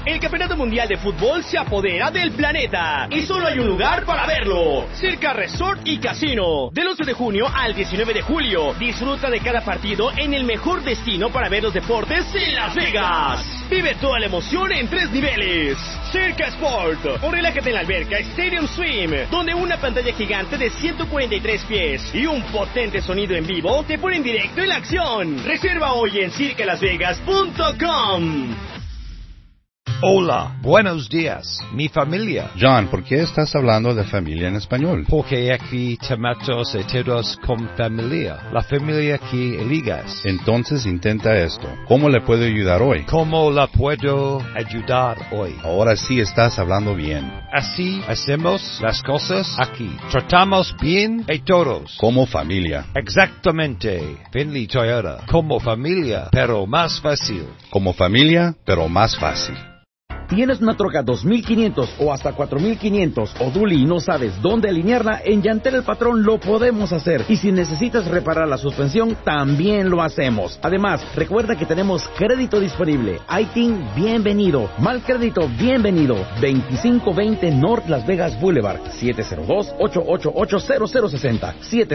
El Campeonato Mundial de Fútbol se apodera del planeta y solo hay un lugar para verlo: Circa Resort y Casino. Del 11 de junio al 19 de julio, disfruta de cada partido en el mejor destino para ver los deportes en Las Vegas. Vive toda la emoción en 3 niveles. Circa Sport, o relájate en la alberca Stadium Swim, donde una pantalla gigante de 143 pies y un potente sonido en vivo te ponen directo en la acción. Reserva hoy en circalasvegas.com. Hola, buenos días, mi familia. John, ¿por qué estás hablando de familia en español? Porque aquí tomatos y todos con familia. La familia que eligas. Entonces intenta esto. ¿Cómo le puedo ayudar hoy? ¿Cómo la puedo ayudar hoy? Ahora sí estás hablando bien. Así hacemos las cosas aquí. Tratamos bien a todos. Como familia. Exactamente. Finley Toyota. Como familia, pero más fácil. Como familia, pero más fácil. ¿Tienes una troca 2500 o hasta 4500 o Duli y no sabes dónde alinearla? En Llantel El Patrón lo podemos hacer. Y si necesitas reparar la suspensión, también lo hacemos. Además, recuerda que tenemos crédito disponible. ITIN, bienvenido. Mal crédito, bienvenido. 2520 North Las Vegas Boulevard. 702-888-0060.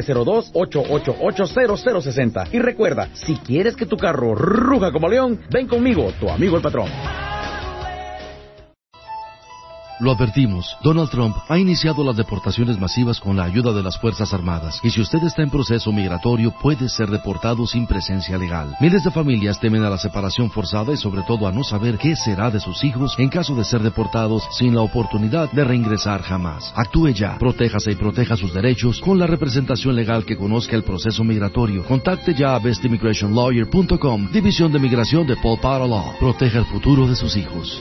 702-888-0060. Y recuerda, si quieres que tu carro ruja como león, ven conmigo, tu amigo el patrón. Lo advertimos, Donald Trump ha iniciado las deportaciones masivas con la ayuda de las Fuerzas Armadas, y si usted está en proceso migratorio puede ser deportado sin presencia legal. Miles de familias temen a la separación forzada y sobre todo a no saber qué será de sus hijos en caso de ser deportados sin la oportunidad de reingresar jamás. Actúe ya, protéjase y proteja sus derechos con la representación legal que conozca el proceso migratorio. Contacte ya a bestimmigrationlawyer.com, División de Migración de Paul Potter Law. Proteja el futuro de sus hijos.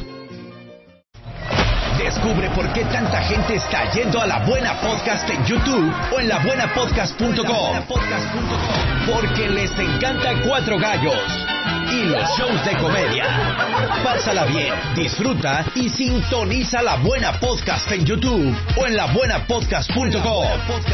Descubre por qué tanta gente está yendo a La Buena Podcast en YouTube o en labuenapodcast.com. Porque les encanta Cuatro Gallos y los shows de comedia. Pásala bien, disfruta y sintoniza La Buena Podcast en YouTube o en labuenapodcast.com.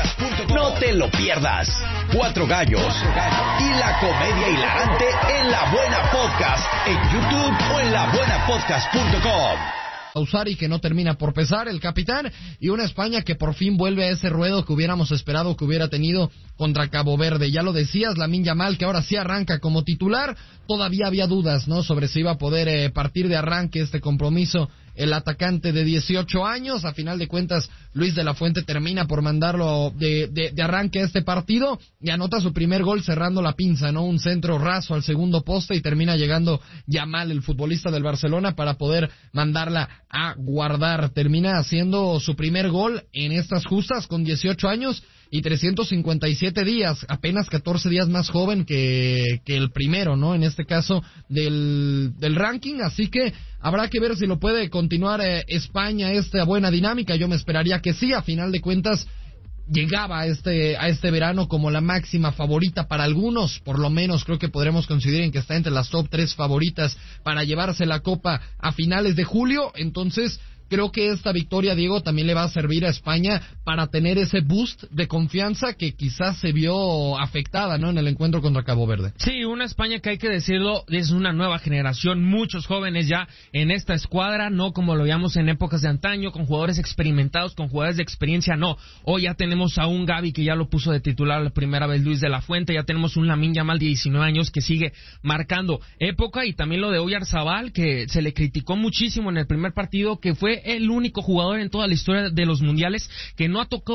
No te lo pierdas. Cuatro Gallos y la comedia hilarante en La Buena Podcast en YouTube o en labuenapodcast.com. Usar y que no termina por pesar el capitán, y una España que por fin vuelve a ese ruedo que hubiéramos esperado que hubiera tenido contra Cabo Verde. Ya lo decías, Lamine Yamal, que ahora sí arranca como titular. Todavía había dudas, ¿no?, sobre si iba a poder partir de arranque este compromiso el atacante de 18 años. A final de cuentas, Luis de la Fuente termina por mandarlo de arranque a este partido y anota su primer gol cerrando la pinza, ¿no? Un centro raso al segundo poste y termina llegando Yamal, el futbolista del Barcelona, para poder mandarla a guardar. Termina haciendo su primer gol en estas justas con 18 años y 357 días, apenas 14 días más joven que el primero, ¿no?, en este caso del ranking. Así que habrá que ver si lo puede continuar España esta buena dinámica. Yo me esperaría que sí. A final de cuentas llegaba a este verano como la máxima favorita para algunos. Por lo menos creo que podremos coincidir en que está entre las top 3 favoritas para llevarse la Copa a finales de julio. Entonces creo que esta victoria, Diego, también le va a servir a España para tener ese boost de confianza que quizás se vio afectada, ¿no?, en el encuentro contra Cabo Verde. Sí, una España que hay que decirlo, es una nueva generación, muchos jóvenes ya en esta escuadra, no como lo veíamos en épocas de antaño, con jugadores experimentados, con jugadores de experiencia, no. Hoy ya tenemos a un Gavi que ya lo puso de titular la primera vez, Luis de la Fuente, ya tenemos un Lamine Yamal de 19 años que sigue marcando época, y también lo de Oyarzabal, que se le criticó muchísimo en el primer partido, que fue el único jugador en toda la historia de los mundiales que no tocó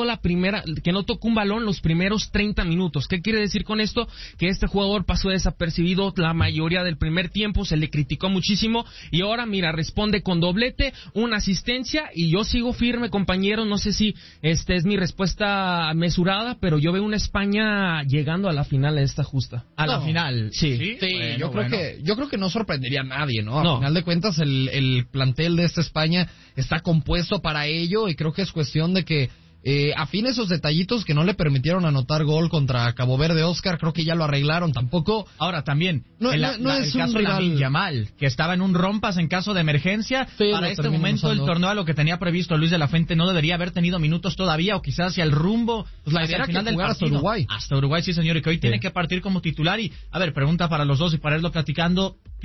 un balón los primeros 30 minutos. ¿Qué quiere decir con esto? Que este jugador pasó desapercibido la mayoría del primer tiempo, se le criticó muchísimo, y ahora mira, responde con doblete, una asistencia, y yo sigo firme, compañero. No sé si es mi respuesta mesurada, pero yo veo una España llegando a la final de esta justa. ¿A la final? Sí, bueno, yo creo que no sorprendería a nadie, ¿no? A final de cuentas el plantel de esta España está compuesto para ello, y creo que es cuestión de que afine esos detallitos que no le permitieron anotar gol contra Cabo Verde. Oscar, creo que ya lo arreglaron. Tampoco. Ahora también no es el caso de Lamine Yamal, que estaba en un rompas en caso de emergencia. Para este momento el torneo, a lo que tenía previsto Luis de la Fuente, no debería haber tenido minutos todavía, o quizás hacia el rumbo, pues la idea era final que jugara hasta Uruguay. Hasta Uruguay, sí señor, y que hoy tiene que partir como titular. Y a ver, pregunta para los dos y para irlo platicando,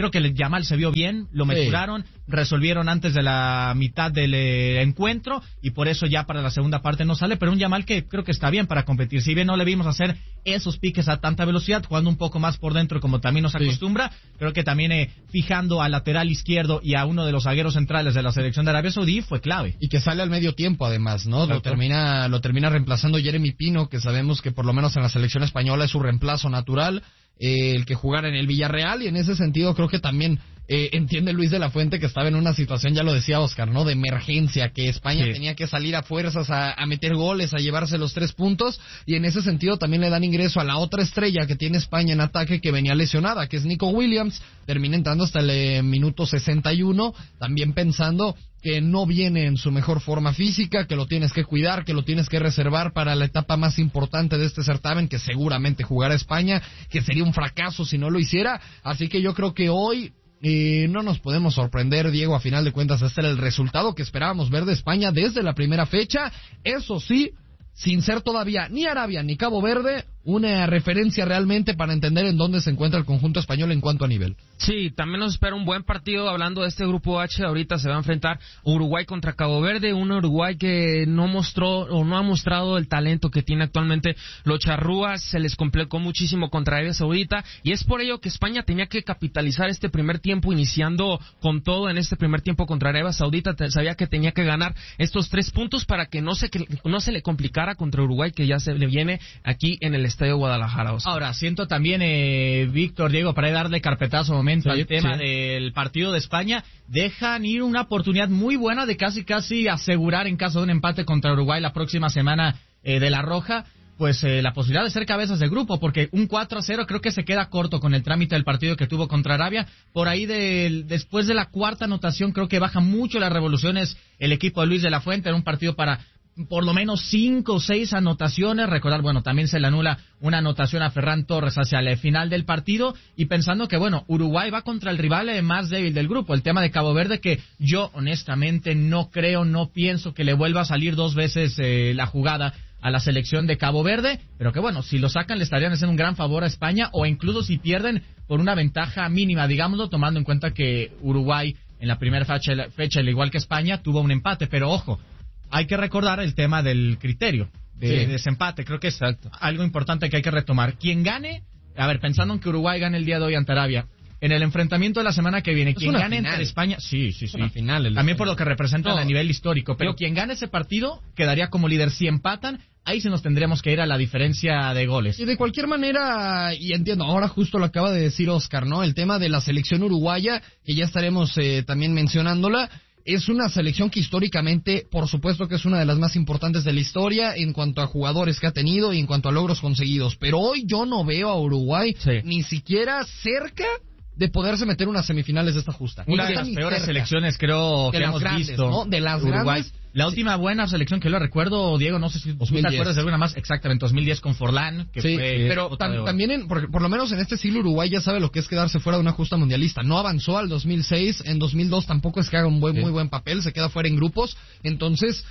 Creo que Yamal se vio bien, lo mesuraron, resolvieron antes de la mitad del encuentro y por eso ya para la segunda parte no sale, pero un Yamal que creo que está bien para competir. Si bien no le vimos hacer esos piques a tanta velocidad, jugando un poco más por dentro como también nos acostumbra, creo que también fijando al lateral izquierdo y a uno de los zagueros centrales de la selección de Arabia Saudí fue clave. Y que sale al medio tiempo además, ¿no? Lo termina reemplazando Jeremy Pino, que sabemos que por lo menos en la selección española es su reemplazo natural, el que jugara en el Villarreal, y en ese sentido creo que también entiende Luis de la Fuente que estaba en una situación, ya lo decía Oscar, ¿no? De emergencia, que España tenía que salir a fuerzas a meter goles, a llevarse los 3 puntos, y en ese sentido también le dan ingreso a la otra estrella que tiene España en ataque que venía lesionada, que es Nico Williams, termina entrando hasta el minuto 61, también pensando que no viene en su mejor forma física, que lo tienes que cuidar, que lo tienes que reservar para la etapa más importante de este certamen, que seguramente jugará España, que sería un fracaso si no lo hiciera, así que yo creo que hoy no nos podemos sorprender, Diego, a final de cuentas este era el resultado que esperábamos ver de España desde la primera fecha, eso sí, sin ser todavía ni Arabia ni Cabo Verde una referencia realmente para entender en dónde se encuentra el conjunto español en cuanto a nivel. Sí, también nos espera un buen partido. Hablando de este grupo H, ahorita se va a enfrentar Uruguay contra Cabo Verde, un Uruguay que no mostró o no ha mostrado el talento que tiene actualmente los charrúas, se les complicó muchísimo contra Arabia Saudita, y es por ello que España tenía que capitalizar este primer tiempo, iniciando con todo en este primer tiempo contra Arabia Saudita. Sabía que tenía que ganar estos 3 puntos para que no se le complicara contra Uruguay, que ya se le viene aquí en el Estadio Guadalajara. Ahora, siento también, Víctor, Diego, para darle carpetazo momento al tema del partido de España, dejan ir una oportunidad muy buena de casi asegurar en caso de un empate contra Uruguay la próxima semana de La Roja, pues la posibilidad de ser cabezas de grupo, porque un 4-0 creo que se queda corto con el trámite del partido que tuvo contra Arabia. Por ahí después de la cuarta anotación creo que baja mucho las revoluciones el equipo de Luis de la Fuente, en un partido para por lo menos 5 o 6 anotaciones. Recordar, bueno, también se le anula una anotación a Ferran Torres hacia el final del partido, y pensando que, bueno, Uruguay va contra el rival más débil del grupo, el tema de Cabo Verde, que yo honestamente no pienso que le vuelva a salir 2 veces la jugada a la selección de Cabo Verde, pero que bueno, si lo sacan le estarían haciendo un gran favor a España, o incluso si pierden por una ventaja mínima, digámoslo, tomando en cuenta que Uruguay en la primera fecha, al igual que España, tuvo un empate, pero ojo, hay que recordar el tema del criterio de desempate. Creo que es algo importante que hay que retomar. Quien gane, pensando en que Uruguay gane el día de hoy ante Arabia, en el enfrentamiento de la semana que viene, quien gane entre España, una final, también por lo que representan a nivel histórico, pero quien gane ese partido quedaría como líder. Si empatan, ahí se nos tendremos que ir a la diferencia de goles. Y de cualquier manera, y entiendo, ahora justo lo acaba de decir Oscar, ¿no? El tema de la selección uruguaya, que ya estaremos también mencionándola. Es una selección que históricamente, por supuesto que es una de las más importantes de la historia en cuanto a jugadores que ha tenido y en cuanto a logros conseguidos. Pero hoy yo no veo a Uruguay ni siquiera cerca de poderse meter unas semifinales de esta justa. Una de las peores selecciones creo que hemos visto, ¿no? De las Uruguay. grandes. La última buena selección que yo recuerdo, Diego, no sé si tú te acuerdas de alguna más, exactamente, 2010 con Forlán, que fue... pero también, por lo menos en este siglo, Uruguay ya sabe lo que es quedarse fuera de una justa mundialista. No avanzó al 2006, en 2002 tampoco es que haga un muy buen papel, se queda fuera en grupos. Entonces,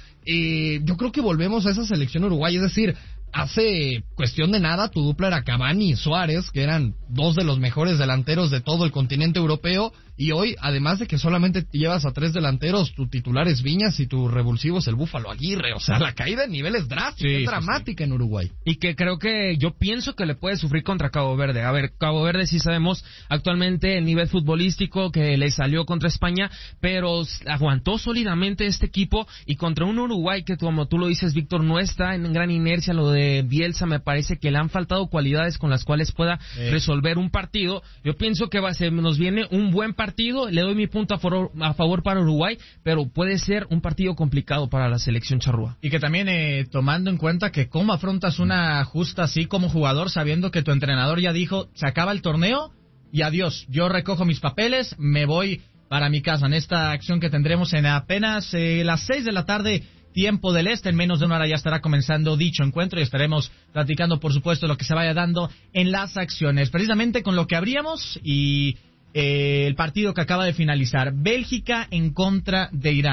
yo creo que volvemos a esa selección uruguaya, es decir, hace cuestión de nada tu dupla era Cavani y Suárez, que eran 2 de los mejores delanteros de todo el continente europeo, y hoy, además de que solamente llevas a 3 delanteros, tu titular es Viñas y tu revulsivo es el Búfalo Aguirre. O sea, la caída de nivel es drástica, es dramática en Uruguay. Y que creo que yo pienso que le puede sufrir contra Cabo Verde. A ver, Cabo Verde sí sabemos actualmente el nivel futbolístico que le salió contra España, pero aguantó sólidamente este equipo, y contra un Uruguay que, como tú lo dices, Víctor, no está en gran inercia. Lo de Bielsa me parece que le han faltado cualidades con las cuales pueda resolver un partido. Yo pienso que nos viene un buen partido, le doy mi punto a favor para Uruguay, pero puede ser un partido complicado para la selección charrúa. Y que también tomando en cuenta que cómo afrontas una justa así como jugador, sabiendo que tu entrenador ya dijo, se acaba el torneo y adiós, yo recojo mis papeles, me voy para mi casa, en esta acción que tendremos en apenas las 6 de la tarde, tiempo del este. En menos de una hora ya estará comenzando dicho encuentro y estaremos platicando, por supuesto, lo que se vaya dando en las acciones, precisamente con lo que abríamos y el partido que acaba de finalizar, Bélgica en contra de Irán.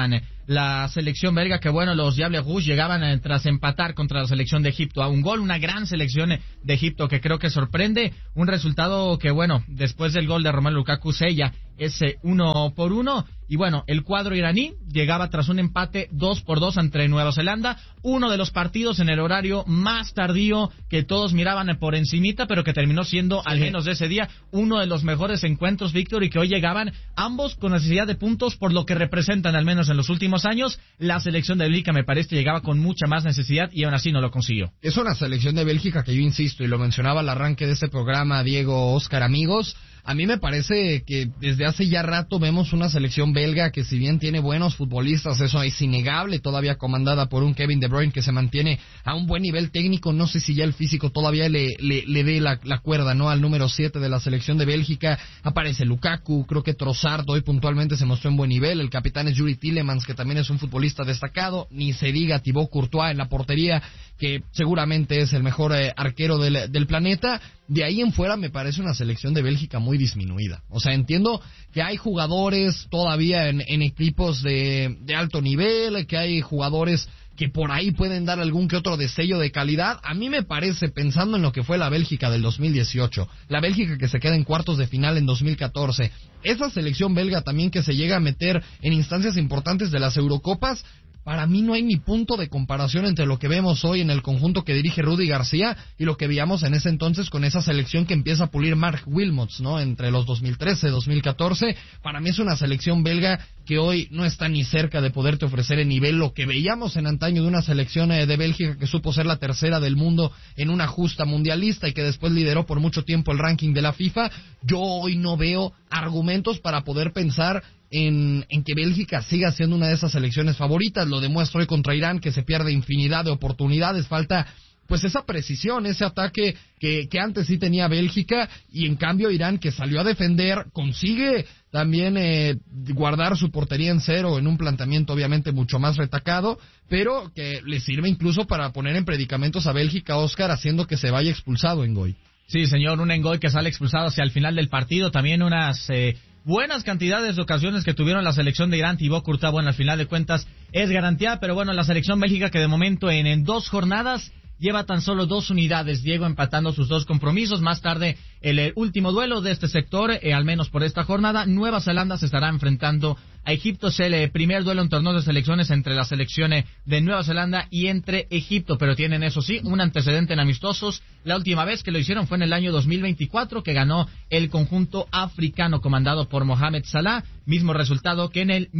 la selección belga, que bueno, los Diables Rouges llegaban tras empatar contra la selección de Egipto a un gol, una gran selección de Egipto que creo que sorprende, un resultado que bueno, después del gol de Romelu Lukaku sella ese 1-1, y bueno, el cuadro iraní llegaba tras un empate 2-2 ante Nueva Zelanda, uno de los partidos en el horario más tardío que todos miraban por encimita, pero que terminó siendo, al menos de ese día, uno de los mejores encuentros, Víctor, y que hoy llegaban ambos con necesidad de puntos por lo que representan, al menos en los últimos años. La selección de Bélgica, me parece, llegaba con mucha más necesidad y aún así no lo consiguió. Es una selección de Bélgica que yo insisto, y lo mencionaba al arranque de este programa, Diego, Oscar, amigos, a mí me parece que desde hace ya rato vemos una selección belga que, si bien tiene buenos futbolistas, eso es innegable, todavía comandada por un Kevin De Bruyne que se mantiene a un buen nivel técnico. No sé si ya el físico todavía le dé la cuerda, ¿no? Al número 7 de la selección de Bélgica aparece Lukaku, creo que Trossard hoy puntualmente se mostró en buen nivel, el capitán es Yuri Tielemans, que también es un futbolista destacado, ni se diga Thibaut Courtois en la portería, que seguramente es el mejor arquero del planeta. De ahí en fuera me parece una selección de Bélgica muy disminuida. O sea, entiendo que hay jugadores todavía en equipos de alto nivel, que hay jugadores que por ahí pueden dar algún que otro destello de calidad. A mí me parece, pensando en lo que fue la Bélgica del 2018, la Bélgica que se queda en cuartos de final en 2014, esa selección belga también que se llega a meter en instancias importantes de las Eurocopas, para mí no hay ni punto de comparación entre lo que vemos hoy en el conjunto que dirige Rudy García y lo que veíamos en ese entonces con esa selección que empieza a pulir Mark Wilmots, ¿no? Entre los 2013 y 2014. Para mí es una selección belga que hoy no está ni cerca de poderte ofrecer en nivel lo que veíamos en antaño de una selección de Bélgica que supo ser la tercera del mundo en una justa mundialista y que después lideró por mucho tiempo el ranking de la FIFA. Yo hoy no veo argumentos para poder pensar en que Bélgica siga siendo una de esas selecciones favoritas. Lo demuestra hoy contra Irán, que se pierde infinidad de oportunidades, falta pues esa precisión, ese ataque que antes sí tenía Bélgica, y en cambio Irán, que salió a defender, consigue también guardar su portería en cero en un planteamiento obviamente mucho más retacado, pero que le sirve incluso para poner en predicamentos a Bélgica, Oscar, haciendo que se vaya expulsado Ngoy. Sí, señor, un Ngoy que sale expulsado hacia el final del partido, también unas buenas cantidades de ocasiones que tuvieron la selección de Irán. Thibaut Courtois, bueno, al final de cuentas es garantía, pero bueno, la selección Bélgica que de momento en 2 jornadas lleva tan solo 2 unidades, Diego, empatando sus 2 compromisos. Más tarde, el último duelo de este sector, al menos por esta jornada, Nueva Zelanda se estará enfrentando a Egipto. Es el primer duelo en torneos de selecciones entre la selección de Nueva Zelanda y entre Egipto, pero tienen, eso sí, un antecedente en amistosos. La última vez que lo hicieron fue en el año 2024, que ganó el conjunto africano comandado por Mohamed Salah, mismo resultado que en el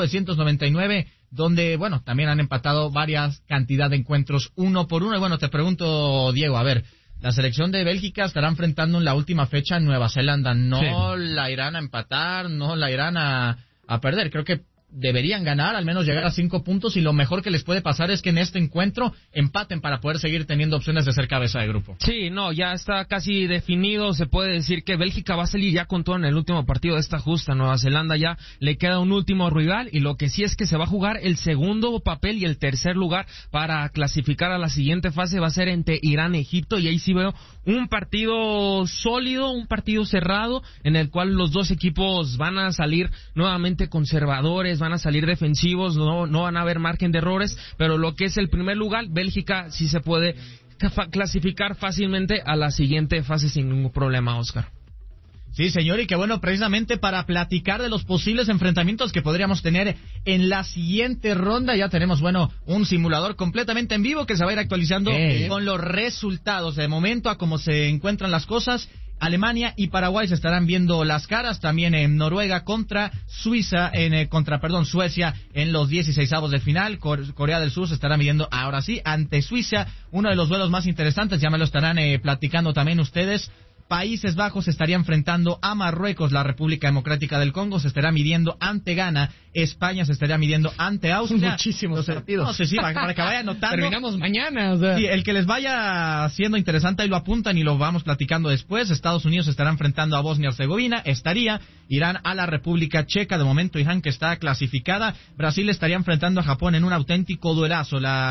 1999, donde, bueno, también han empatado varias cantidad de encuentros 1-1. Y bueno, te pregunto, Diego, a ver, la selección de Bélgica estará enfrentando en la última fecha en Nueva Zelanda. No sí. La irán a empatar, no la irán a perder. Creo que deberían ganar, al menos llegar a 5 puntos, y lo mejor que les puede pasar es que en este encuentro empaten para poder seguir teniendo opciones de ser cabeza de grupo. Sí, no, ya está casi definido. Se puede decir que Bélgica va a salir ya con todo en el último partido de esta justa. Nueva Zelanda ya le queda un último rival, y lo que sí es que se va a jugar el segundo papel y el tercer lugar para clasificar a la siguiente fase. Va a ser entre Irán y Egipto, y ahí sí veo un partido sólido, un partido cerrado, en el cual los dos equipos van a salir nuevamente conservadores, van a salir defensivos, no van a haber margen de errores, pero lo que es el primer lugar, Bélgica sí se puede clasificar fácilmente a la siguiente fase sin ningún problema, Oscar. Sí, señor, y que bueno, precisamente para platicar de los posibles enfrentamientos que podríamos tener en la siguiente ronda, ya tenemos, bueno, un simulador completamente en vivo que se va a ir actualizando con los resultados. De momento, a cómo se encuentran las cosas, Alemania y Paraguay se estarán viendo las caras, también en Noruega contra Suiza, Suecia en los 16avos de final. Corea del Sur se estará midiendo ahora sí ante Suiza, uno de los duelos más interesantes, ya me lo estarán platicando también ustedes. Países Bajos se estaría enfrentando a Marruecos, la República Democrática del Congo se estará midiendo ante Ghana, España se estaría midiendo ante Austria. Muchísimos partidos. No sé si para que vayan anotando. Terminamos mañana. O sea. Sí, el que les vaya siendo interesante, ahí lo apuntan y lo vamos platicando después. Estados Unidos se estará enfrentando a Bosnia-Herzegovina, estaría Irán a la República Checa, de momento Irán que está clasificada. Brasil estaría enfrentando a Japón en un auténtico duelazo. La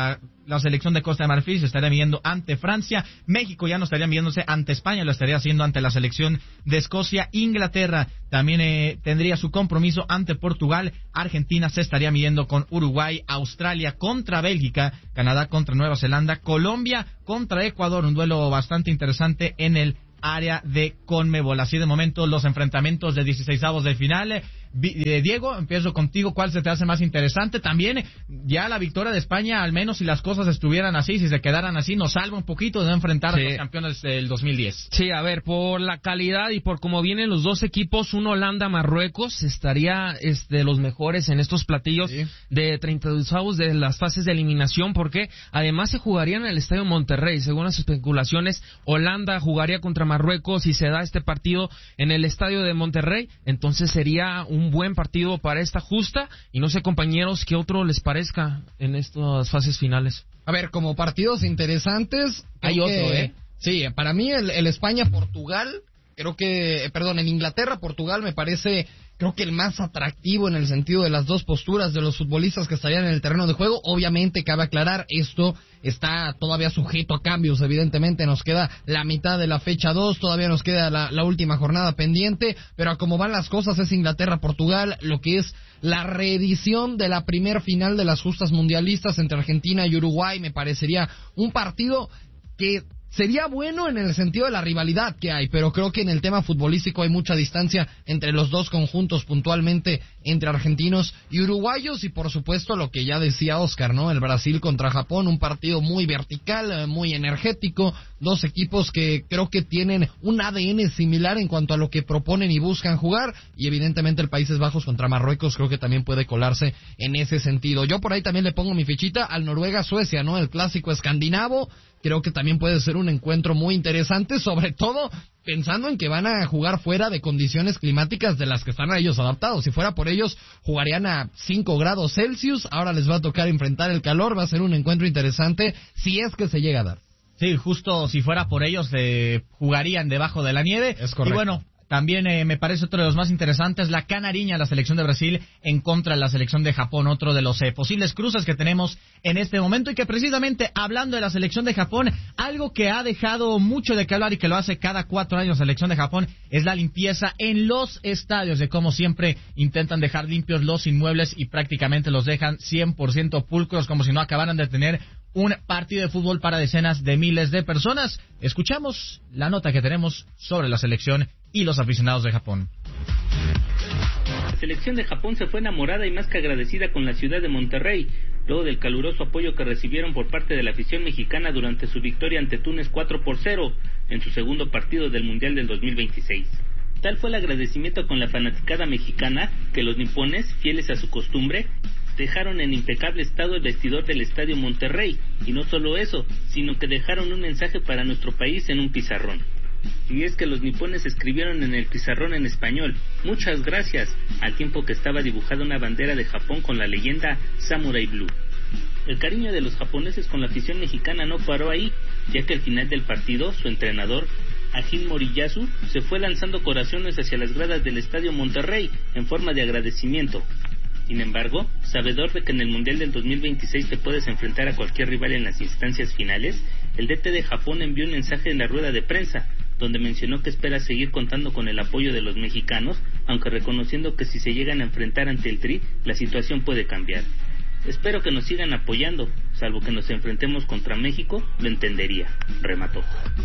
la selección de Costa de Marfil se estaría midiendo ante Francia, México ya no estaría midiéndose ante España, lo estaría haciendo ante la selección de Escocia, Inglaterra también tendría su compromiso ante Portugal, Argentina se estaría midiendo con Uruguay, Australia contra Bélgica, Canadá contra Nueva Zelanda, Colombia contra Ecuador, un duelo bastante interesante en el área de CONMEBOL. Así de momento los enfrentamientos de 16avos de final. Diego, empiezo contigo, ¿cuál se te hace más interesante? También ya la victoria de España, al menos si las cosas estuvieran así, si se quedaran así, nos salva un poquito de no enfrentar a los campeones del 2010. Sí, a ver, por la calidad y por cómo vienen los dos equipos, un Holanda-Marruecos estaría de los mejores en estos platillos de 32avos de las fases de eliminación, porque además se jugarían en el Estadio Monterrey. Según las especulaciones, Holanda jugaría contra Marruecos y se da este partido en el Estadio de Monterrey, entonces sería un buen partido para esta justa, y no sé, compañeros, qué otro les parezca en estas fases finales. A ver, como partidos interesantes, hay otro, Sí, para mí el España-Portugal, en Inglaterra-Portugal me parece, creo que el más atractivo en el sentido de las dos posturas de los futbolistas que estarían en el terreno de juego. Obviamente, cabe aclarar, esto está todavía sujeto a cambios, evidentemente, nos queda la mitad de la fecha 2, todavía nos queda la última jornada pendiente, pero a como van las cosas es Inglaterra-Portugal, lo que es la reedición de la primer final de las justas mundialistas entre Argentina y Uruguay. Me parecería un partido que sería bueno en el sentido de la rivalidad que hay, pero creo que en el tema futbolístico hay mucha distancia entre los dos conjuntos, puntualmente entre argentinos y uruguayos, y por supuesto lo que ya decía Oscar, ¿no? El Brasil contra Japón, un partido muy vertical, muy energético, dos equipos que creo que tienen un ADN similar en cuanto a lo que proponen y buscan jugar, y evidentemente el Países Bajos contra Marruecos creo que también puede colarse en ese sentido. Yo por ahí también le pongo mi fichita al Noruega-Suecia, ¿no? El clásico escandinavo. Creo que también puede ser un encuentro muy interesante, sobre todo pensando en que van a jugar fuera de condiciones climáticas de las que están a ellos adaptados. Si fuera por ellos, jugarían a 5 grados Celsius, ahora les va a tocar enfrentar el calor, va a ser un encuentro interesante si es que se llega a dar. Sí, justo si fuera por ellos, jugarían debajo de la nieve. Es correcto. Y bueno, también me parece otro de los más interesantes, la canariña, la selección de Brasil en contra de la selección de Japón, otro de los posibles cruces que tenemos en este momento, y que precisamente hablando de la selección de Japón, algo que ha dejado mucho de qué hablar y que lo hace cada 4 años la selección de Japón es la limpieza en los estadios, de cómo siempre intentan dejar limpios los inmuebles y prácticamente los dejan 100% pulcros, como si no acabaran de tener un partido de fútbol para decenas de miles de personas. Escuchamos la nota que tenemos sobre la selección y los aficionados de Japón. La selección de Japón se fue enamorada y más que agradecida con la ciudad de Monterrey, luego del caluroso apoyo que recibieron por parte de la afición mexicana durante su victoria ante Túnez 4-0 en su segundo partido del Mundial del 2026. Tal fue el agradecimiento con la fanaticada mexicana que los nipones, fieles a su costumbre, dejaron en impecable estado el vestidor del Estadio Monterrey, y no solo eso, sino que dejaron un mensaje para nuestro país en un pizarrón. Y es que los nipones escribieron en el pizarrón en español: muchas gracias, al tiempo que estaba dibujada una bandera de Japón con la leyenda Samurai Blue. El cariño de los japoneses con la afición mexicana no paró ahí, ya que al final del partido, su entrenador, Ajin Moriyasu, se fue lanzando corazones hacia las gradas del Estadio Monterrey en forma de agradecimiento. Sin embargo, sabedor de que en el Mundial del 2026 te puedes enfrentar a cualquier rival en las instancias finales, el DT de Japón envió un mensaje en la rueda de prensa, donde mencionó que espera seguir contando con el apoyo de los mexicanos, aunque reconociendo que si se llegan a enfrentar ante el Tri, la situación puede cambiar. Espero que nos sigan apoyando, salvo que nos enfrentemos contra México, lo entendería, remató.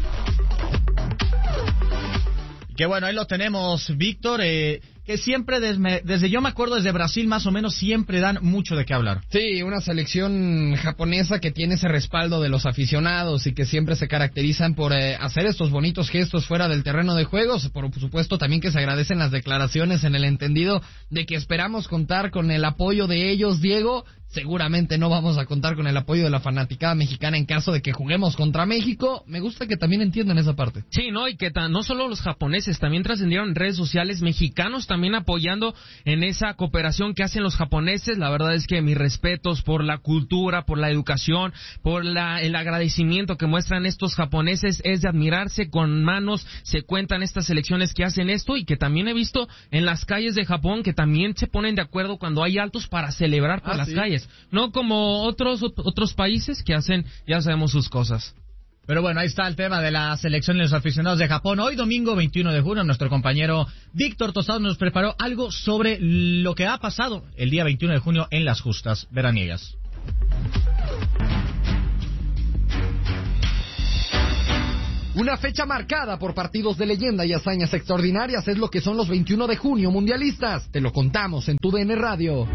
Que bueno, ahí lo tenemos, Víctor, que siempre, desde yo me acuerdo, desde Brasil más o menos, siempre dan mucho de qué hablar. Sí, una selección japonesa que tiene ese respaldo de los aficionados y que siempre se caracterizan por hacer estos bonitos gestos fuera del terreno de juegos. Por supuesto, también que se agradecen las declaraciones en el entendido de que esperamos contar con el apoyo de ellos, Diego. Seguramente no vamos a contar con el apoyo de la fanaticada mexicana en caso de que juguemos contra México. Me gusta que también entiendan esa parte. Sí, no, y que no solo los japoneses, también trascendieron en redes sociales mexicanos también apoyando en esa cooperación que hacen los japoneses. La verdad es que mis respetos por la cultura, por la educación, por el agradecimiento que muestran estos japoneses, es de admirarse. Con manos se cuentan estas selecciones que hacen esto, y que también he visto en las calles de Japón que también se ponen de acuerdo cuando hay altos para celebrar por las calles. nacionales, no como otros países que hacen, ya sabemos, sus cosas. Pero bueno, ahí está el tema de la selección de los aficionados de Japón. Hoy domingo 21 de junio, nuestro compañero Víctor Tostado nos preparó algo sobre lo que ha pasado el día 21 de junio en las justas veraniegas. Una fecha marcada por partidos de leyenda y hazañas extraordinarias es lo que son los 21 de junio mundialistas. Te lo contamos en tu DN Radio.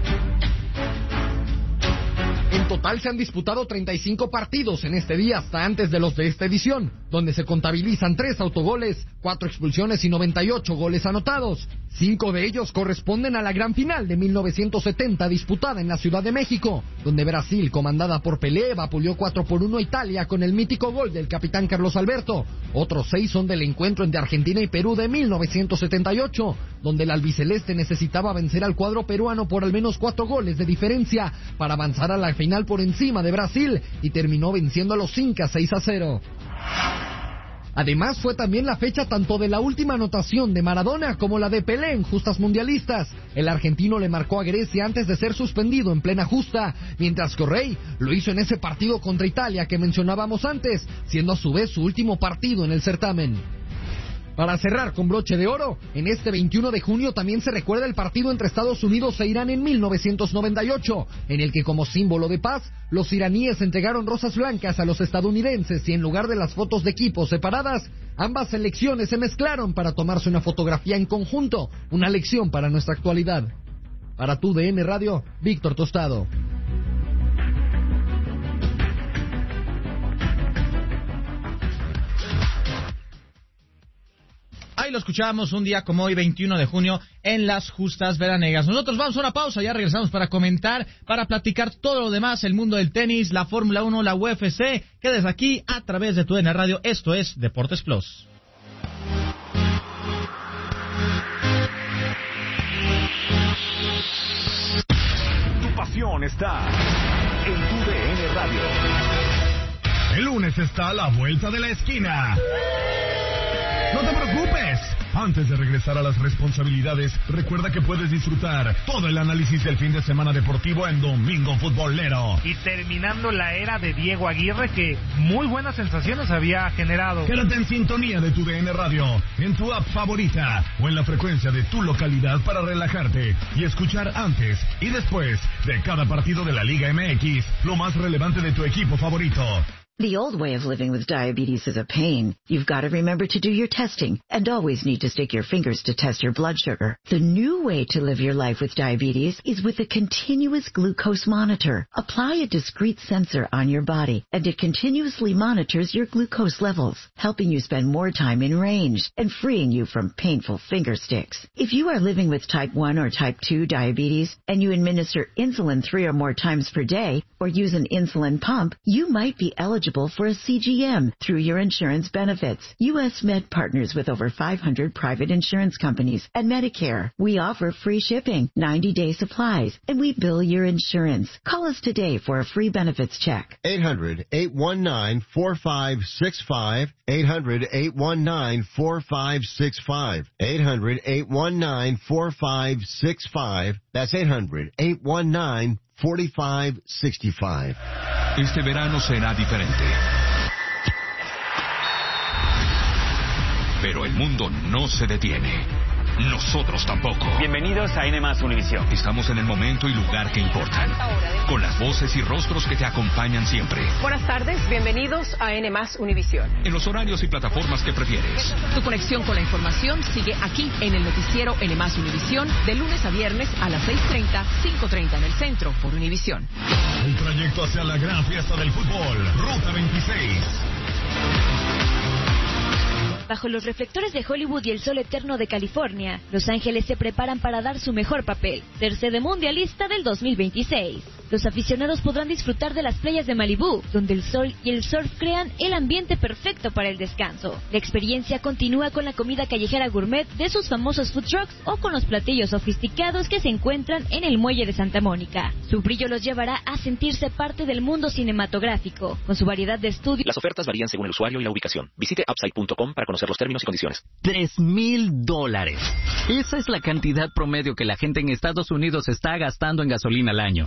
En total se han disputado 35 partidos en este día hasta antes de los de esta edición, donde se contabilizan 3 autogoles, 4 expulsiones y 98 goles anotados. 5 de ellos corresponden a la gran final de 1970 disputada en la Ciudad de México, donde Brasil, comandada por Pelé, vapuleó 4-1 a Italia con el mítico gol del capitán Carlos Alberto. Otros 6 son del encuentro entre Argentina y Perú de 1978, donde el albiceleste necesitaba vencer al cuadro peruano por al menos 4 goles de diferencia para avanzar a la final por encima de Brasil, y terminó venciendo a los incas 6-0. Además, fue también la fecha tanto de la última anotación de Maradona como la de Pelé en justas mundialistas. El argentino le marcó a Grecia antes de ser suspendido en plena justa, mientras que Rey lo hizo en ese partido contra Italia que mencionábamos antes, siendo a su vez su último partido en el certamen. Para cerrar con broche de oro, en este 21 de junio también se recuerda el partido entre Estados Unidos e Irán en 1998, en el que como símbolo de paz, los iraníes entregaron rosas blancas a los estadounidenses y en lugar de las fotos de equipos separadas, ambas selecciones se mezclaron para tomarse una fotografía en conjunto, una lección para nuestra actualidad. Para tu DN Radio, Víctor Tostado. Ahí lo escuchábamos un día como hoy, 21 de junio, en las justas veraniegas. Nosotros vamos a una pausa, ya regresamos para comentar, para platicar todo lo demás, el mundo del tenis, la Fórmula 1, la UFC. Quedes aquí a través de tu DN Radio. Esto es Deportes Plus. Tu pasión está en tu DN Radio. El lunes está a la vuelta de la esquina. No te preocupes. Antes de regresar a las responsabilidades, recuerda que puedes disfrutar todo el análisis del fin de semana deportivo en Domingo Futbolero. Y terminando la era de Diego Aguirre, que muy buenas sensaciones había generado. Quédate en sintonía de tu DN Radio, en tu app favorita o en la frecuencia de tu localidad para relajarte y escuchar antes y después de cada partido de la Liga MX lo más relevante de tu equipo favorito. The old way of living with diabetes is a pain. You've got to remember to do your testing and always need to stick your fingers to test your blood sugar. The new way to live your life with diabetes is with a continuous glucose monitor. Apply a discrete sensor on your body and it continuously monitors your glucose levels, helping you spend more time in range and freeing you from painful finger sticks. If you are living with type 1 or type 2 diabetes and you administer insulin 3 or more times per day or use an insulin pump, you might be eligible for a CGM through your insurance benefits. U.S. Med partners with over 500 private insurance companies and Medicare. We offer free shipping, 90-day supplies, and we bill your insurance. Call us today for a free benefits check. 800-819-4565. 800-819-4565. 800-819-4565. That's 800-819-4565. Este verano será diferente. Pero el mundo no se detiene. Nosotros tampoco. Bienvenidos a N+ Univisión. Estamos en el momento y lugar que importan, con las voces y rostros que te acompañan siempre. Buenas tardes, bienvenidos a N+ Univisión. En los horarios y plataformas que prefieres. Tu conexión con la información sigue aquí en el noticiero N+ Univisión, de lunes a viernes a las 6:30, 5:30 en el centro por Univisión. El trayecto hacia la gran fiesta del fútbol, Ruta 26. Bajo los reflectores de Hollywood y el sol eterno de California, Los Ángeles se preparan para dar su mejor papel, ser sede mundialista del 2026. Los aficionados podrán disfrutar de las playas de Malibú, donde el sol y el surf crean el ambiente perfecto para el descanso. La experiencia continúa con la comida callejera gourmet de sus famosos food trucks o con los platillos sofisticados que se encuentran en el muelle de Santa Mónica. Su brillo los llevará a sentirse parte del mundo cinematográfico, con su variedad de estudios. Las ofertas varían según el usuario y la ubicación. Visite upside.com para conocer los términos y condiciones. $3,000. Esa es la cantidad promedio que la gente en Estados Unidos está gastando en gasolina al año.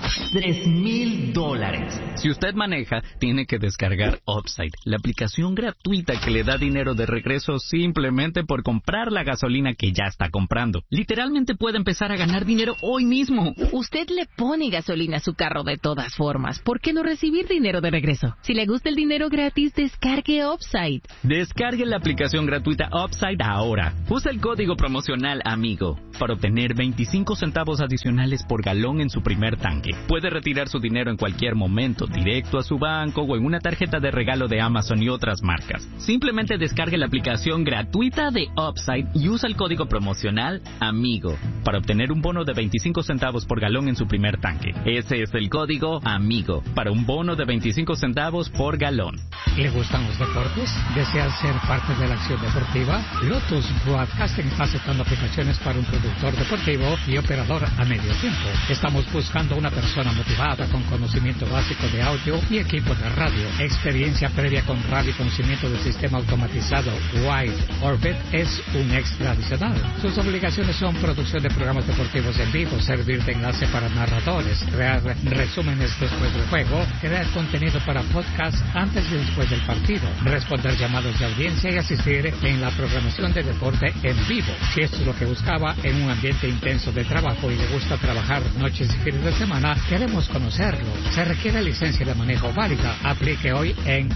$3,000. Si usted maneja, tiene que descargar Upside, la aplicación gratuita que le da dinero de regreso simplemente por comprar la gasolina que ya está comprando. Literalmente puede empezar a ganar dinero hoy mismo. Usted le pone gasolina a su carro de todas formas. ¿Por qué no recibir dinero de regreso? Si le gusta el dinero gratis, descargue Upside. Descargue la aplicación gratuita Upside ahora. Usa el código promocional AMIGO para obtener 25 centavos adicionales por galón en su primer tanque. Puede retirar su dinero en cualquier momento, directo a su banco o en una tarjeta de regalo de Amazon y otras marcas. Simplemente descargue la aplicación gratuita de Upside y usa el código promocional AMIGO para obtener un bono de 25 centavos por galón en su primer tanque. Ese es el código AMIGO para un bono de 25 centavos por galón. ¿Le gustan los deportes? ¿Desea ser parte de la acción deportiva? Lotus Broadcasting está aceptando aplicaciones para un productor deportivo y operador a medio tiempo. Estamos buscando una persona motivada con conocimiento básico de audio y equipo de radio. Experiencia previa con radio y conocimiento del sistema automatizado Wide Orbit es un extra adicional. Sus obligaciones son producción de programas deportivos en vivo, servir de enlace para narradores, crear resúmenes después del juego, crear contenido para podcast antes y después del partido, responder llamados de audiencia y asistir en la programación de deporte en vivo. Si esto es lo que buscaba en un ambiente intenso de trabajo y le gusta trabajar noches y fines de semana, queremos conocerlo. Se requiere licencia de manejo válida. Aplique hoy en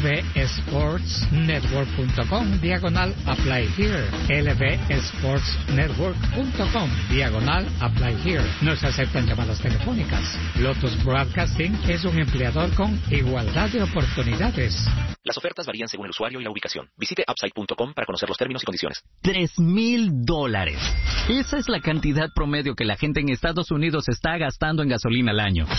lvsportsnetwork.com/apply here. lvsportsnetwork.com/apply here. No se aceptan llamadas telefónicas. Lotus Broadcasting es un empleador con igualdad de oportunidades. Las ofertas varían según el usuario y la ubicación. Visite upside.com para conocer los términos y condiciones. $3,000. Esa es la cantidad promedio que la gente en Estados Unidos está gastando en gasolina al año.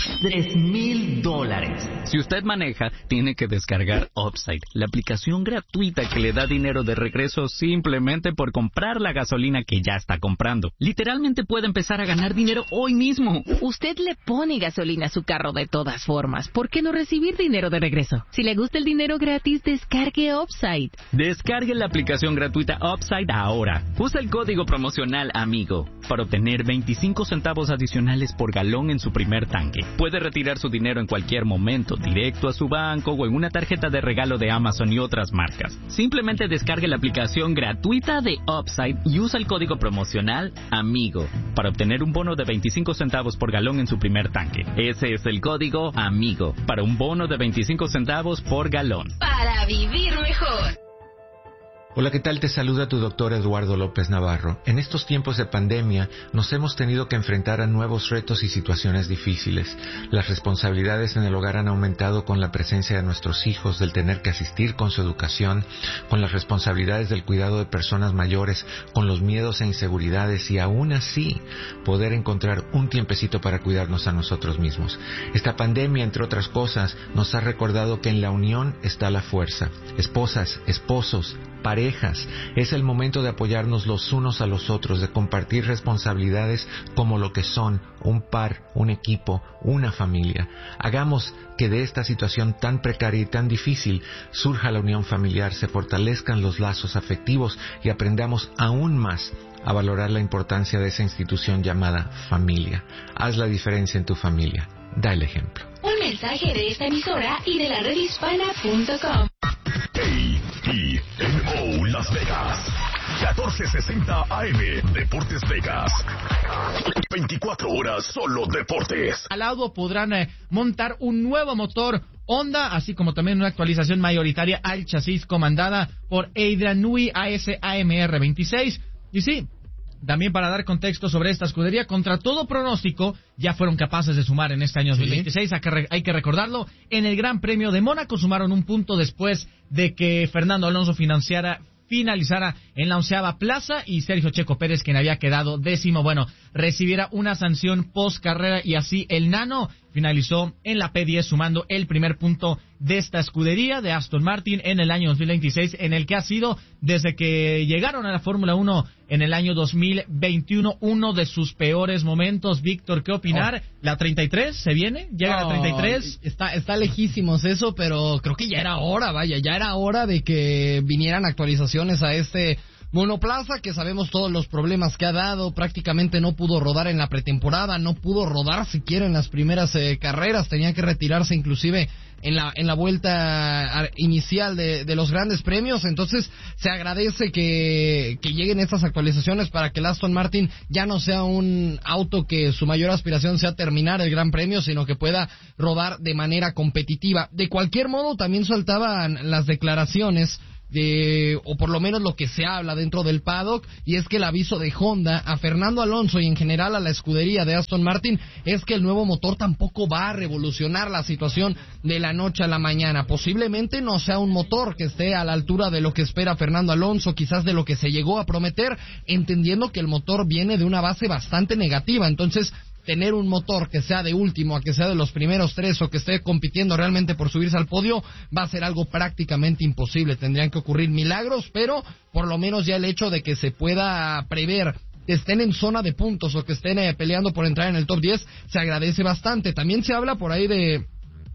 $3,000. Si usted maneja, tiene que descargar Upside, la aplicación gratuita que le da dinero de regreso simplemente por comprar la gasolina que ya está comprando. Literalmente puede empezar a ganar dinero hoy mismo. Usted le pone gasolina a su carro de todas formas. ¿Por qué no recibir dinero de regreso? Si le gusta el dinero gratis, descargue Upside. Descargue la aplicación gratuita Upside ahora. Usa el código promocional AMIGO para obtener 25 centavos adicionales por galón en su primer tanque. Puede retirar su dinero en cualquier momento, directo a su banco o en una tarjeta de regalo de Amazon y otras marcas. Simplemente descargue la aplicación gratuita de Upside y usa el código promocional AMIGO para obtener un bono de 25 centavos por galón en su primer tanque. Ese es el código AMIGO para un bono de 25 centavos por galón. Para vivir mejor. Hola, ¿qué tal? Te saluda tu doctor Eduardo López Navarro. En estos tiempos de pandemia nos hemos tenido que enfrentar a nuevos retos y situaciones difíciles. Las responsabilidades en el hogar han aumentado con la presencia de nuestros hijos, del tener que asistir con su educación, con las responsabilidades del cuidado de personas mayores, con los miedos e inseguridades y aún así poder encontrar un tiempecito para cuidarnos a nosotros mismos. Esta pandemia, entre otras cosas, nos ha recordado que en la unión está la fuerza. Esposas, esposos, parejas, es el momento de apoyarnos los unos a los otros, de compartir responsabilidades como lo que son, un par, un equipo, una familia. Hagamos que de esta situación tan precaria y tan difícil surja la unión familiar, se fortalezcan los lazos afectivos y aprendamos aún más a valorar la importancia de esa institución llamada familia. Haz la diferencia en tu familia. Da el ejemplo. Un mensaje de esta emisora y de la redhispana.com. KENO Las Vegas, 1460 AM, Deportes Vegas. 24 horas solo deportes. Al lado podrán montar un nuevo motor Honda, así como también una actualización mayoritaria al chasis comandada por Adrian Newey ASAMR 26. Y sí, también para dar contexto sobre esta escudería, contra todo pronóstico, ya fueron capaces de sumar en este año 2026, hay que recordarlo, en el Gran Premio de Mónaco sumaron un punto después de que Fernando Alonso finalizara en la 11ª plaza y Sergio Checo Pérez, quien había quedado 10º, recibiera una sanción post carrera y así el Nano finalizó en la P10 sumando el primer punto de esta escudería de Aston Martin en el año 2026, en el que ha sido, desde que llegaron a la Fórmula 1 en el año 2021, uno de sus peores momentos. Víctor, ¿qué opinar? ¿La 33 se viene? ¿Llega la 33? Está lejísimos eso, pero creo que ya era hora de que vinieran actualizaciones a este Monoplaza, que sabemos todos los problemas que ha dado, prácticamente no pudo rodar en la pretemporada, no pudo rodar siquiera en las primeras carreras, tenía que retirarse inclusive en la vuelta inicial de los grandes premios. Entonces se agradece que lleguen estas actualizaciones para que el Aston Martin ya no sea un auto que su mayor aspiración sea terminar el Gran Premio, sino que pueda rodar de manera competitiva. De cualquier modo, también soltaban las declaraciones o por lo menos lo que se habla dentro del paddock, y es que el aviso de Honda a Fernando Alonso y en general a la escudería de Aston Martin es que el nuevo motor tampoco va a revolucionar la situación de la noche a la mañana. Posiblemente no sea un motor que esté a la altura de lo que espera Fernando Alonso, quizás de lo que se llegó a prometer, entendiendo que el motor viene de una base bastante negativa. Entonces, tener un motor que sea de último, a que sea de los primeros 3 o que esté compitiendo realmente por subirse al podio, va a ser algo prácticamente imposible. Tendrían que ocurrir milagros, pero por lo menos ya el hecho de que se pueda prever que estén en zona de puntos o que estén peleando por entrar en el top 10, se agradece bastante. También se habla por ahí de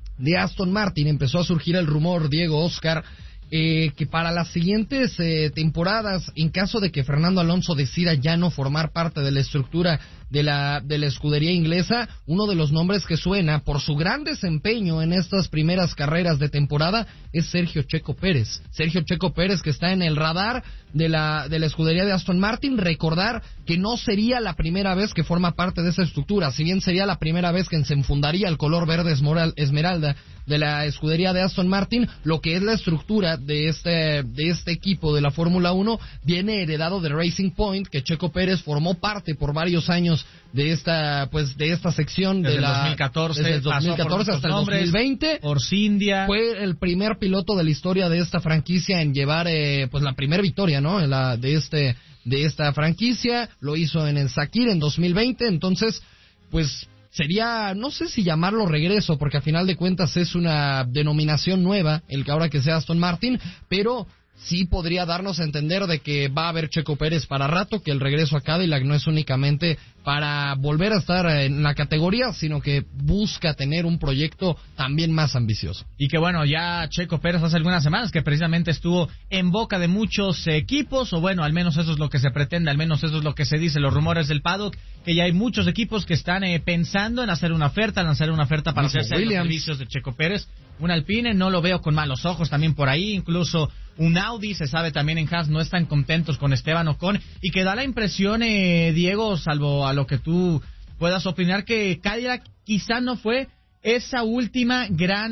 Aston Martin, empezó a surgir el rumor, Diego, Oscar, que para las siguientes temporadas, en caso de que Fernando Alonso decida ya no formar parte de la estructura de la escudería inglesa, uno de los nombres que suena por su gran desempeño en estas primeras carreras de temporada es Sergio Checo Pérez. Sergio Checo Pérez, que está en el radar de la escudería de Aston Martin. Recordar que no sería la primera vez que forma parte de esa estructura, si bien sería la primera vez que se enfundaría el color verde esmeralda de la escudería de Aston Martin. Lo que es la estructura de este equipo de la Fórmula 1 viene heredado de Racing Point, que Checo Pérez formó parte por varios años de esta sección desde de la 2014, desde el 2014 hasta el 2020. Force India fue el primer piloto de la historia de esta franquicia en llevar pues la primera victoria, ¿no? de esta franquicia. Lo hizo en el Sakir en 2020. Entonces, pues sería, no sé si llamarlo regreso, porque a final de cuentas es una denominación nueva el que ahora que sea Aston Martin, pero sí podría darnos a entender de que va a haber Checo Pérez para rato, que el regreso a Cadillac no es únicamente para volver a estar en la categoría, sino que busca tener un proyecto también más ambicioso. Y que bueno, ya Checo Pérez hace algunas semanas que precisamente estuvo en boca de muchos equipos, o bueno, al menos eso es lo que se pretende, al menos eso es lo que se dice, los rumores del paddock, que ya hay muchos equipos que están pensando en hacer una oferta, para hacerse los servicios de Checo Pérez. Un Alpine no lo veo con malos ojos también por ahí, incluso un Audi, se sabe también en Haas no están contentos con Esteban Ocon, y que da la impresión, Diego, salvo a lo que tú puedas opinar, que Cadillac quizá no fue esa última gran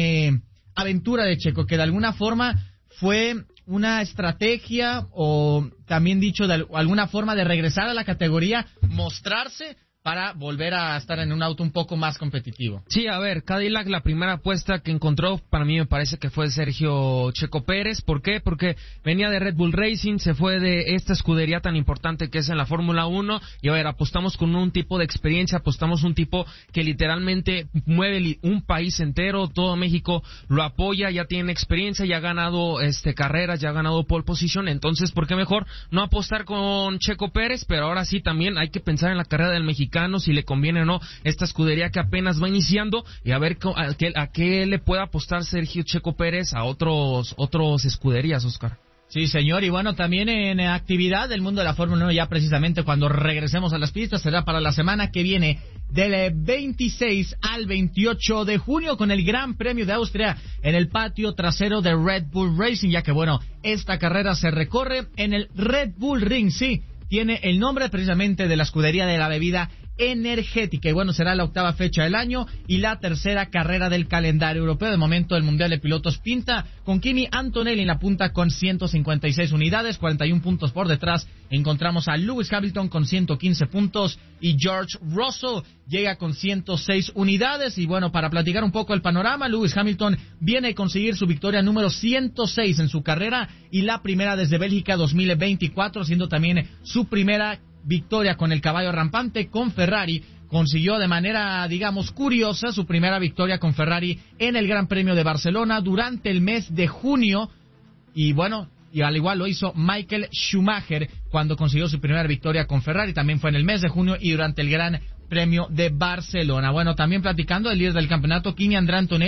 aventura de Checo, que de alguna forma fue una estrategia, o también dicho de alguna forma, de regresar a la categoría, mostrarse para volver a estar en un auto un poco más competitivo. Sí, a ver, Cadillac, la primera apuesta que encontró, para mí me parece que fue Sergio Checo Pérez. ¿Por qué? Porque venía de Red Bull Racing, se fue de esta escudería tan importante que es en la Fórmula 1, y a ver, apostamos con un tipo de experiencia, apostamos un tipo que literalmente mueve un país entero, todo México lo apoya, ya tiene experiencia, ya ha ganado carreras, ya ha ganado pole position. Entonces, ¿por qué mejor no apostar con Checo Pérez? Pero ahora sí, también hay que pensar en la carrera del mexicano, si le conviene o no esta escudería que apenas va iniciando, y a ver a qué le puede apostar Sergio Checo Pérez a otros escuderías, Oscar. Sí, señor, y bueno, también en actividad del mundo de la Fórmula 1, ya precisamente cuando regresemos a las pistas, será para la semana que viene, del 26 al 28 de junio, con el Gran Premio de Austria en el patio trasero de Red Bull Racing, ya que bueno, esta carrera se recorre en el Red Bull Ring, sí, tiene el nombre precisamente de la escudería de la bebida energética, y bueno, será la 8ª fecha del año y la 3ª carrera del calendario europeo. De momento el Mundial de Pilotos pinta con Kimi Antonelli en la punta con 156 unidades, 41 puntos por detrás encontramos a Lewis Hamilton con 115 puntos y George Russell llega con 106 unidades. Y bueno, para platicar un poco el panorama, Lewis Hamilton viene a conseguir su victoria número 106 en su carrera y la primera desde Bélgica 2024, siendo también su primera victoria con el caballo rampante con Ferrari. Consiguió de manera, digamos, curiosa su primera victoria con Ferrari en el Gran Premio de Barcelona durante el mes de junio. Y bueno, y al igual lo hizo Michael Schumacher cuando consiguió su primera victoria con Ferrari. También fue en el mes de junio y durante el Gran Premio de Barcelona. Bueno, también platicando del líder del campeonato, Kimi Andrea Antonelli,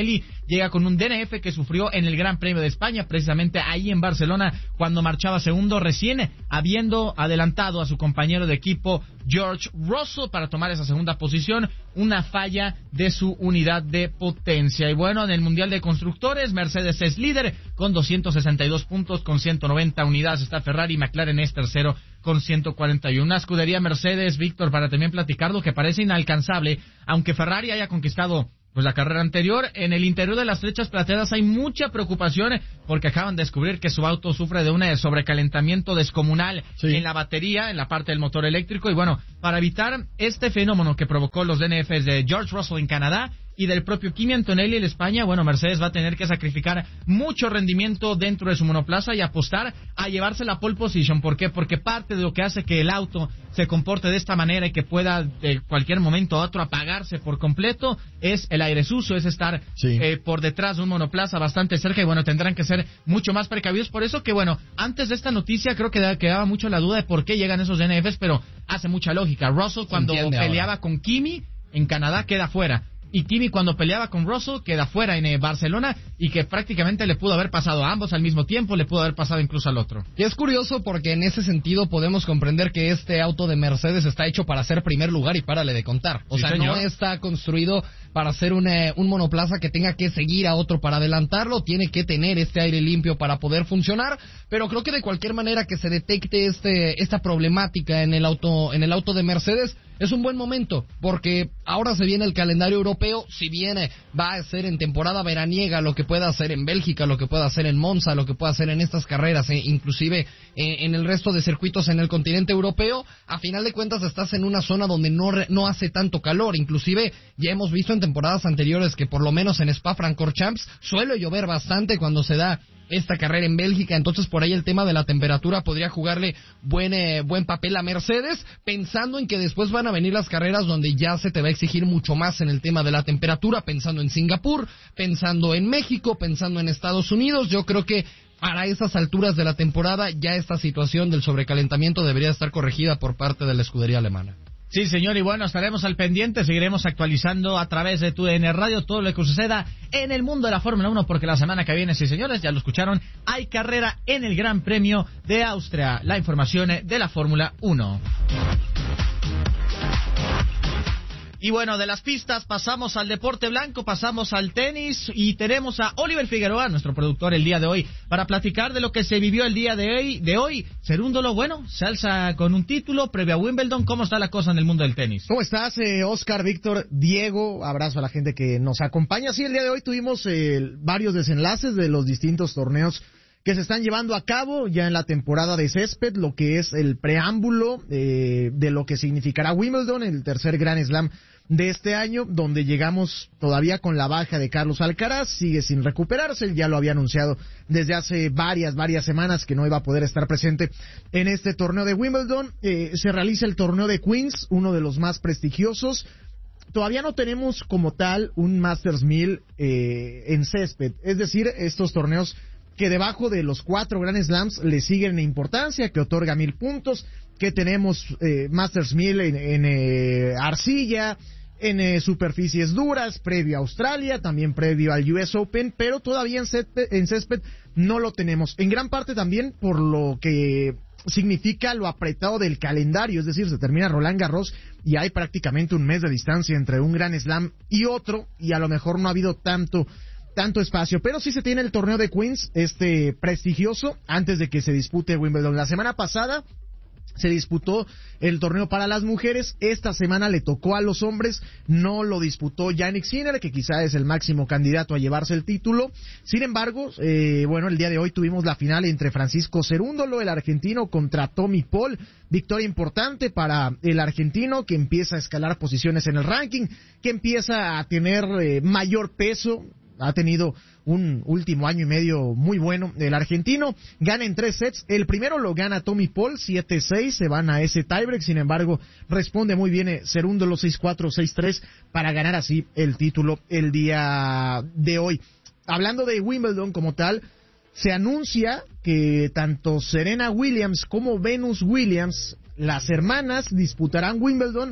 llega con un DNF que sufrió en el Gran Premio de España, precisamente ahí en Barcelona, cuando marchaba segundo, recién habiendo adelantado a su compañero de equipo George Russell para tomar esa segunda posición, una falla de su unidad de potencia. Y bueno, en el Mundial de Constructores, Mercedes es líder con 262 puntos, con 190 unidades está Ferrari, McLaren es tercero con 141. Una escudería Mercedes, Víctor, para también platicarlo, que parece inalcanzable, aunque Ferrari haya conquistado pues la carrera anterior. En el interior de las flechas plateadas hay mucha preocupación porque acaban de descubrir que su auto sufre de un sobrecalentamiento descomunal en la batería, en la parte del motor eléctrico. Y bueno, para evitar este fenómeno que provocó los DNFs de George Russell en Canadá y del propio Kimi Antonelli en España, bueno, Mercedes va a tener que sacrificar mucho rendimiento dentro de su monoplaza y apostar a llevarse la pole position. ¿Por qué? Porque parte de lo que hace que el auto se comporte de esta manera y que pueda de cualquier momento a otro apagarse por completo es el aire sucio, es estar por detrás de un monoplaza bastante cerca, y bueno, tendrán que ser mucho más precavidos. Por eso que bueno, antes de esta noticia creo que quedaba mucho la duda de por qué llegan esos DNFs, pero hace mucha lógica. Russell cuando peleaba con Kimi en Canadá queda fuera, y Kimi cuando peleaba con Russell queda fuera en Barcelona, y que prácticamente le pudo haber pasado a ambos al mismo tiempo, le pudo haber pasado incluso al otro. Y es curioso porque en ese sentido podemos comprender que este auto de Mercedes está hecho para ser primer lugar y párale de contar. O sea, señor, no está construido para ser un monoplaza que tenga que seguir a otro para adelantarlo, tiene que tener este aire limpio para poder funcionar, pero creo que de cualquier manera que se detecte esta problemática en el auto de Mercedes, es un buen momento, porque ahora se viene el calendario europeo. Si viene, va a ser en temporada veraniega lo que pueda hacer en Bélgica, lo que pueda hacer en Monza, lo que pueda hacer en estas carreras, inclusive en el resto de circuitos en el continente europeo. A final de cuentas estás en una zona donde no hace tanto calor. Inclusive ya hemos visto en temporadas anteriores que por lo menos en Spa-Francorchamps suele llover bastante cuando se da esta carrera en Bélgica, entonces por ahí el tema de la temperatura podría jugarle buen papel a Mercedes, pensando en que después van a venir las carreras donde ya se te va a exigir mucho más en el tema de la temperatura, pensando en Singapur, pensando en México, pensando en Estados Unidos. Yo creo que para esas alturas de la temporada ya esta situación del sobrecalentamiento debería estar corregida por parte de la escudería alemana. Sí, señor, y bueno, estaremos al pendiente, seguiremos actualizando a través de TUDN Radio todo lo que suceda en el mundo de la Fórmula 1, porque la semana que viene, sí, señores, ya lo escucharon, hay carrera en el Gran Premio de Austria. La información de la Fórmula 1. Y bueno, de las pistas pasamos al deporte blanco, pasamos al tenis y tenemos a Oliver Figueroa, nuestro productor el día de hoy, para platicar de lo que se vivió el día de hoy. Cerúndolo, bueno, se alza con un título previo a Wimbledon. ¿Cómo está la cosa en el mundo del tenis? ¿Cómo estás, Oscar, Víctor, Diego? Abrazo a la gente que nos acompaña. Sí, el día de hoy tuvimos varios desenlaces de los distintos torneos que se están llevando a cabo ya en la temporada de césped, lo que es el preámbulo de lo que significará Wimbledon, el tercer Grand Slam de este año, donde llegamos todavía con la baja de Carlos Alcaraz, sigue sin recuperarse, ya lo había anunciado desde hace varias semanas que no iba a poder estar presente en este torneo de Wimbledon. Se realiza el torneo de Queens, uno de los más prestigiosos. Todavía no tenemos como tal un Masters 1000 en césped, es decir, estos torneos que debajo de los 4 Grand Slams le siguen en importancia, que otorga 1000 puntos, que tenemos Masters 1000 en arcilla, en superficies duras, previo a Australia, también previo al US Open, pero todavía en césped no lo tenemos. En gran parte también por lo que significa lo apretado del calendario, es decir, se termina Roland Garros y hay prácticamente un mes de distancia entre un Grand Slam y otro, y a lo mejor no ha habido tanto espacio, pero sí se tiene el torneo de Queens, prestigioso, antes de que se dispute Wimbledon. La semana pasada se disputó el torneo para las mujeres, esta semana le tocó a los hombres, no lo disputó Jannik Sinner, que quizá es el máximo candidato a llevarse el título. Sin embargo, el día de hoy tuvimos la final entre Francisco Cerúndolo, el argentino, contra Tommy Paul, victoria importante para el argentino, que empieza a escalar posiciones en el ranking, que empieza a tener mayor peso. Ha tenido un último año y medio muy bueno el argentino, gana en 3 sets, el primero lo gana Tommy Paul, 7-6, se van a ese tiebreak, sin embargo responde muy bien Cerúndolo, 6-4, 6-3, para ganar así el título el día de hoy. Hablando de Wimbledon como tal, se anuncia que tanto Serena Williams como Venus Williams, las hermanas, disputarán Wimbledon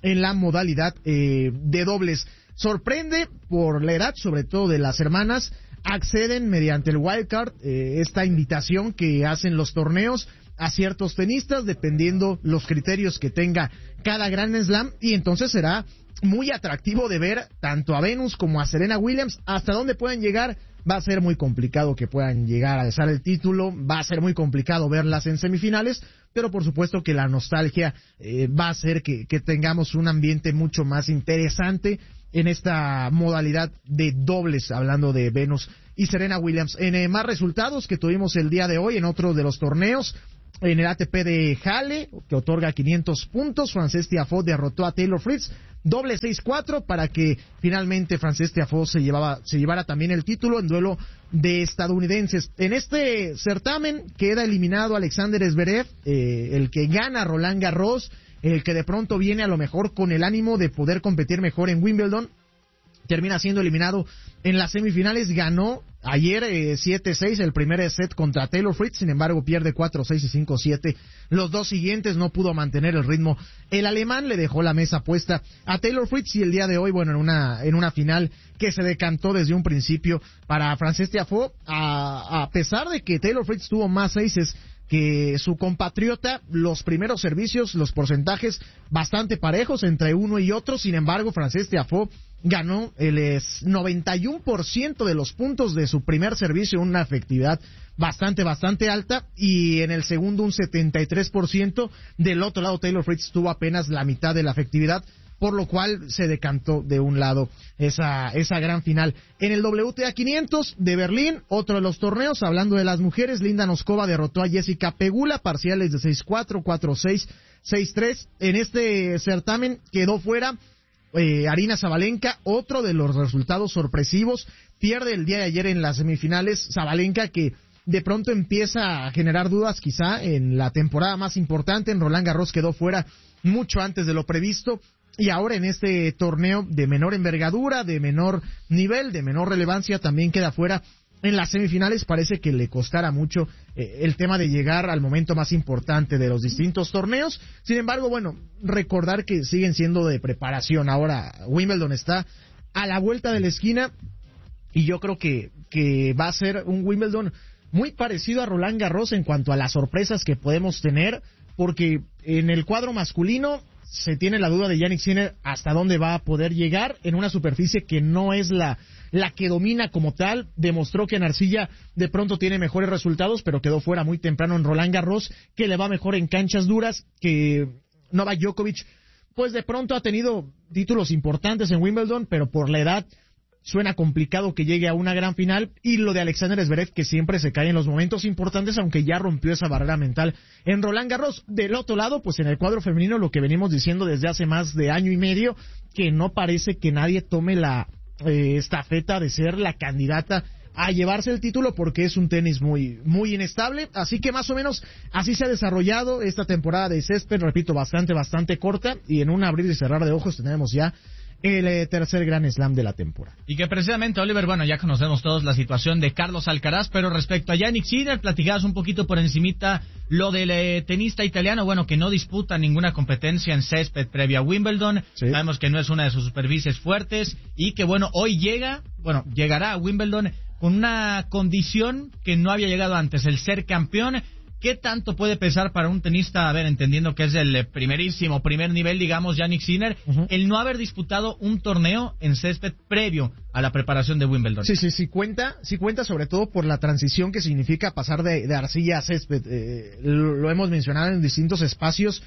en la modalidad de dobles. Sorprende por la edad, sobre todo de las hermanas. Acceden mediante el wildcard, esta invitación que hacen los torneos a ciertos tenistas, dependiendo los criterios que tenga cada Grand Slam, y entonces será muy atractivo de ver tanto a Venus como a Serena Williams. Hasta dónde pueden llegar, va a ser muy complicado que puedan llegar a alzar el título, va a ser muy complicado verlas en semifinales, pero por supuesto que la nostalgia va a hacer que tengamos un ambiente mucho más interesante en esta modalidad de dobles, hablando de Venus y Serena Williams. En más resultados que tuvimos el día de hoy en otro de los torneos, en el ATP de Halle, que otorga 500 puntos, Frances Tiafoe derrotó a Taylor Fritz, doble 6-4, para que finalmente Frances Tiafoe se llevara también el título en duelo de estadounidenses. En este certamen queda eliminado Alexander Zverev, el que gana Roland Garros, el que de pronto viene a lo mejor con el ánimo de poder competir mejor en Wimbledon, termina siendo eliminado en las semifinales. Ganó ayer 7-6 el primer set contra Taylor Fritz, sin embargo pierde 4-6 y 5-7 los dos siguientes, no pudo mantener el ritmo. El alemán le dejó la mesa puesta a Taylor Fritz, y el día de hoy, bueno, en una final que se decantó desde un principio para Frances Tiafoe, a pesar de que Taylor Fritz tuvo más aces que su compatriota, los primeros servicios, los porcentajes bastante parejos entre uno y otro. Sin embargo, Frances Tiafoe ganó el 91% de los puntos de su primer servicio, una efectividad bastante alta, y en el segundo un 73%. Del otro lado, Taylor Fritz tuvo apenas la mitad de la efectividad, por lo cual se decantó de un lado esa gran final. En el WTA 500 de Berlín, otro de los torneos, hablando de las mujeres, Linda Noskova derrotó a Jessica Pegula, parciales de 6-4, 4-6, 6-3. En este certamen quedó fuera Aryna Sabalenka, otro de los resultados sorpresivos. Pierde el día de ayer en las semifinales Sabalenka, que de pronto empieza a generar dudas quizá en la temporada más importante. En Roland Garros quedó fuera mucho antes de lo previsto, y ahora en este torneo de menor envergadura, de menor nivel, de menor relevancia, también queda fuera en las semifinales. Parece que le costará mucho el tema de llegar al momento más importante de los distintos torneos. Sin embargo, bueno, recordar que siguen siendo de preparación. Ahora Wimbledon está a la vuelta de la esquina, y yo creo que va a ser un Wimbledon muy parecido a Roland Garros en cuanto a las sorpresas que podemos tener, porque en el cuadro masculino se tiene la duda de Jannik Sinner hasta dónde va a poder llegar en una superficie que no es la que domina como tal. Demostró que en arcilla de pronto tiene mejores resultados, pero quedó fuera muy temprano en Roland Garros, que le va mejor en canchas duras. Que Novak Djokovic pues de pronto ha tenido títulos importantes en Wimbledon, pero por la edad suena complicado que llegue a una gran final. Y lo de Alexander Zverev, que siempre se cae en los momentos importantes, aunque ya rompió esa barrera mental en Roland Garros. Del otro lado, pues en el cuadro femenino, lo que venimos diciendo desde hace más de año y medio, que no parece que nadie tome la estafeta de ser la candidata a llevarse el título, porque es un tenis muy inestable. Así que más o menos así se ha desarrollado esta temporada de césped, repito, bastante corta, y en un abrir y cerrar de ojos tenemos ya el tercer Grand Slam de la temporada. Y que precisamente, Oliver, bueno, ya conocemos todos la situación de Carlos Alcaraz, pero respecto a Jannik Sinner, platicabas un poquito por encimita lo del tenista italiano, bueno, que no disputa ninguna competencia en césped previa a Wimbledon. Sí. Sabemos que no es una de sus superficies fuertes, y que bueno, hoy llegará a Wimbledon con una condición que no había llegado antes, el ser campeón. ¿Qué tanto puede pesar para un tenista, entendiendo que es el primer nivel, digamos, Jannik Sinner, el no haber disputado un torneo en césped previo a la preparación de Wimbledon? Sí cuenta, sobre todo por la transición que significa pasar de arcilla a césped. Lo hemos mencionado en distintos espacios.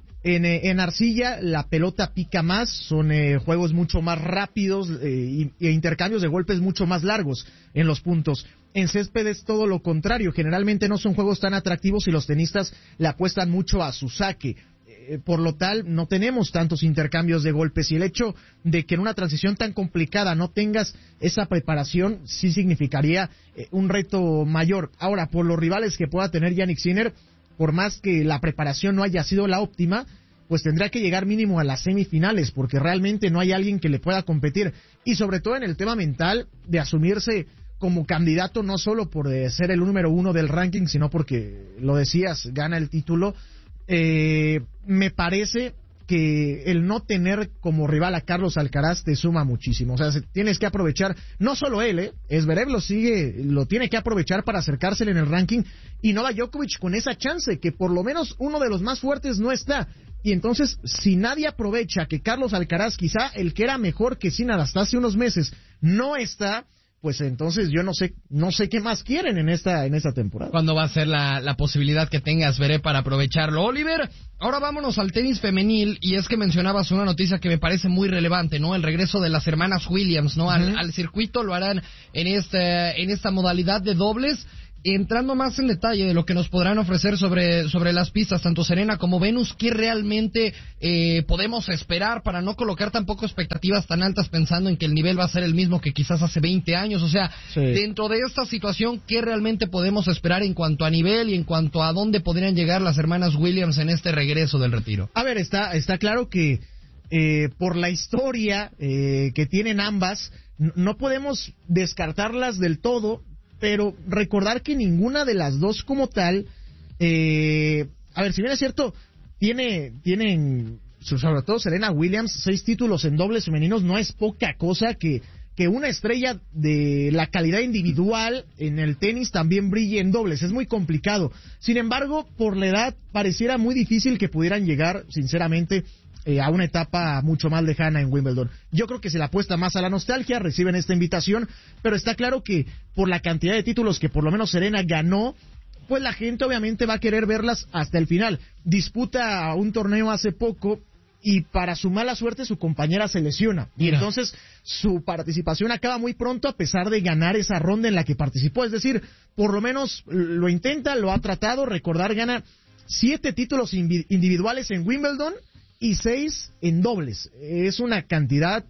En arcilla la pelota pica más, son juegos mucho más rápidos e intercambios de golpes mucho más largos en los puntos. En césped es todo lo contrario, generalmente no son juegos tan atractivos y los tenistas le apuestan mucho a su saque. Por lo tal, no tenemos tantos intercambios de golpes, y el hecho de que en una transición tan complicada no tengas esa preparación sí significaría un reto mayor. Ahora, por los rivales que pueda tener Jannik Sinner, por más que la preparación no haya sido la óptima, pues tendrá que llegar mínimo a las semifinales, porque realmente no hay alguien que le pueda competir. Y sobre todo en el tema mental de asumirse como candidato, no solo por ser el número uno del ranking, sino porque, lo decías, gana el título. Me parece que el no tener como rival a Carlos Alcaraz te suma muchísimo. O sea, tienes que aprovechar, no solo él, Zverev lo tiene que aprovechar para acercársele en el ranking, y Novak Djokovic con esa chance, que por lo menos uno de los más fuertes no está. Y entonces, si nadie aprovecha que Carlos Alcaraz, quizá el que era mejor que Sinner hasta hace unos meses, no está, pues entonces yo no sé qué más quieren en esta temporada. ¿Cuándo va a ser la posibilidad que tenga Zverev para aprovecharlo? Oliver, ahora vámonos al tenis femenil, y es que mencionabas una noticia que me parece muy relevante, ¿no? El regreso de las hermanas Williams, ¿no? Al circuito, lo harán en esta modalidad de dobles. Entrando más en detalle de lo que nos podrán ofrecer sobre las pistas, tanto Serena como Venus, ¿qué realmente podemos esperar para no colocar tampoco expectativas tan altas pensando en que el nivel va a ser el mismo que quizás hace 20 años? O sea, sí. Dentro de esta situación, ¿qué realmente podemos esperar en cuanto a nivel y en cuanto a dónde podrían llegar las hermanas Williams en este regreso del retiro? A ver, está claro que por la historia que tienen ambas, no podemos descartarlas del todo, pero recordar que ninguna de las dos como tal, a ver, si bien es cierto, tienen, sobre todo Serena Williams, 6 títulos en dobles femeninos, no es poca cosa que una estrella de la calidad individual en el tenis también brille en dobles, es muy complicado. Sin embargo, por la edad, pareciera muy difícil que pudieran llegar, sinceramente, a una etapa mucho más lejana en Wimbledon. Yo creo que se le apuesta más a la nostalgia, reciben esta invitación, pero está claro que por la cantidad de títulos que por lo menos Serena ganó, pues la gente obviamente va a querer verlas hasta el final. Disputa un torneo hace poco y para su mala suerte su compañera se lesiona. Y entonces su participación acaba muy pronto a pesar de ganar esa ronda en la que participó. Es decir, por lo menos lo intenta, lo ha tratado. Recordar, gana 7 títulos individuales en Wimbledon y 6 en dobles. Es una cantidad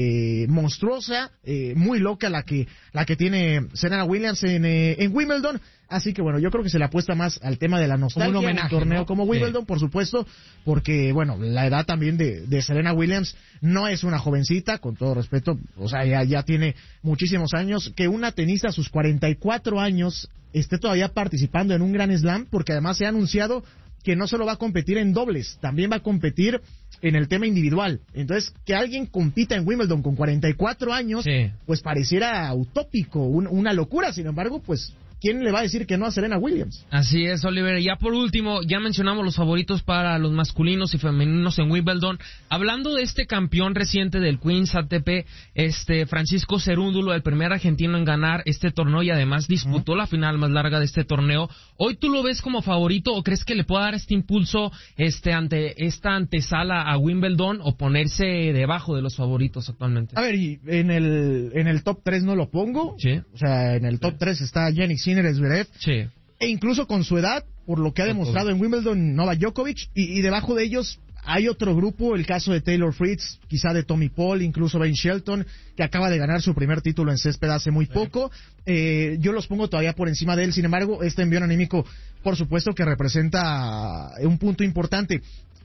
monstruosa, muy loca la que tiene Serena Williams en Wimbledon. Así que bueno, yo creo que se le apuesta más al tema de la nostalgia, como un homenaje, un torneo, ¿no? Como Wimbledon, sí, por supuesto, porque bueno, la edad también de Serena Williams no es una jovencita, con todo respeto, o sea, ya tiene muchísimos años. Que una tenista a sus 44 años esté todavía participando en un Grand Slam, porque además se ha anunciado que no solo va a competir en dobles, también va a competir en el tema individual. Entonces, que alguien compita en Wimbledon con 44 años, sí, pues pareciera utópico, una locura. Sin embargo, pues ¿quién le va a decir que no a Serena Williams? Así es, Oliver. Ya por último, ya mencionamos los favoritos para los masculinos y femeninos en Wimbledon. Hablando de este campeón reciente del Queens ATP, Francisco Cerúndulo, el primer argentino en ganar este torneo y además disputó la final más larga de este torneo. ¿Hoy tú lo ves como favorito o crees que le pueda dar este impulso ante esta antesala a Wimbledon o ponerse debajo de los favoritos actualmente? A ver, y en el top 3 no lo pongo. Sí. O sea, en el top 3 está Jannik Sinner, Zverev, sí, e incluso con su edad, por lo que ha demostrado en Wimbledon, Novak Djokovic, y debajo de ellos hay otro grupo, el caso de Taylor Fritz, quizá de Tommy Paul, incluso Ben Shelton, que acaba de ganar su primer título en césped hace muy poco. Yo los pongo todavía por encima de él. Sin embargo, este envío anímico, por supuesto que representa un punto importante.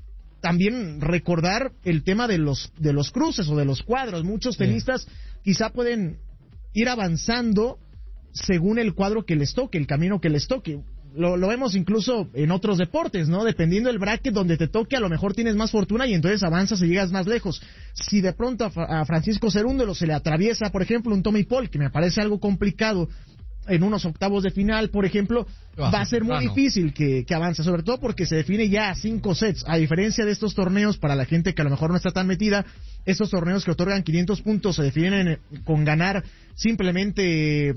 También recordar el tema de los cruces o de los cuadros. Muchos tenistas quizá pueden ir avanzando según el cuadro que les toque, el camino que les toque. Lo vemos incluso en otros deportes, ¿no? Dependiendo del bracket donde te toque, a lo mejor tienes más fortuna y entonces avanzas y llegas más lejos. Si de pronto a Francisco Cerúndulo se le atraviesa, por ejemplo, un Tommy Paul, que me parece algo complicado, en unos octavos de final, por ejemplo, va a ser muy difícil que avance, sobre todo porque se define ya a 5 sets, a diferencia de estos torneos, para la gente que a lo mejor no está tan metida, estos torneos que otorgan 500 puntos se definen con ganar simplemente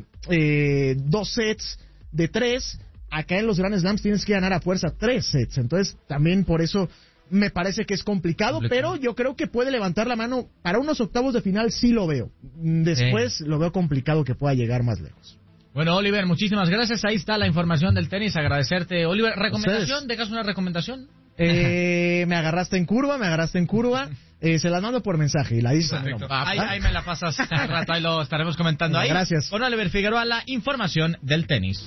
2 sets de 3. Acá en los Grand Slams tienes que ganar a fuerza 3 sets, entonces también por eso me parece que es complicado, pero yo creo que puede levantar la mano. Para unos octavos de final sí lo veo, después lo veo complicado que pueda llegar más lejos. Bueno, Oliver, muchísimas gracias. Ahí está la información del tenis. Agradecerte, Oliver. ¿Recomendación? ¿Dejas una recomendación? Me agarraste en curva. Se las mando por mensaje y la dices. Ahí me la pasas al rato. Ahí lo estaremos comentando ahí. Gracias. Con Oliver Figueroa, la información del tenis.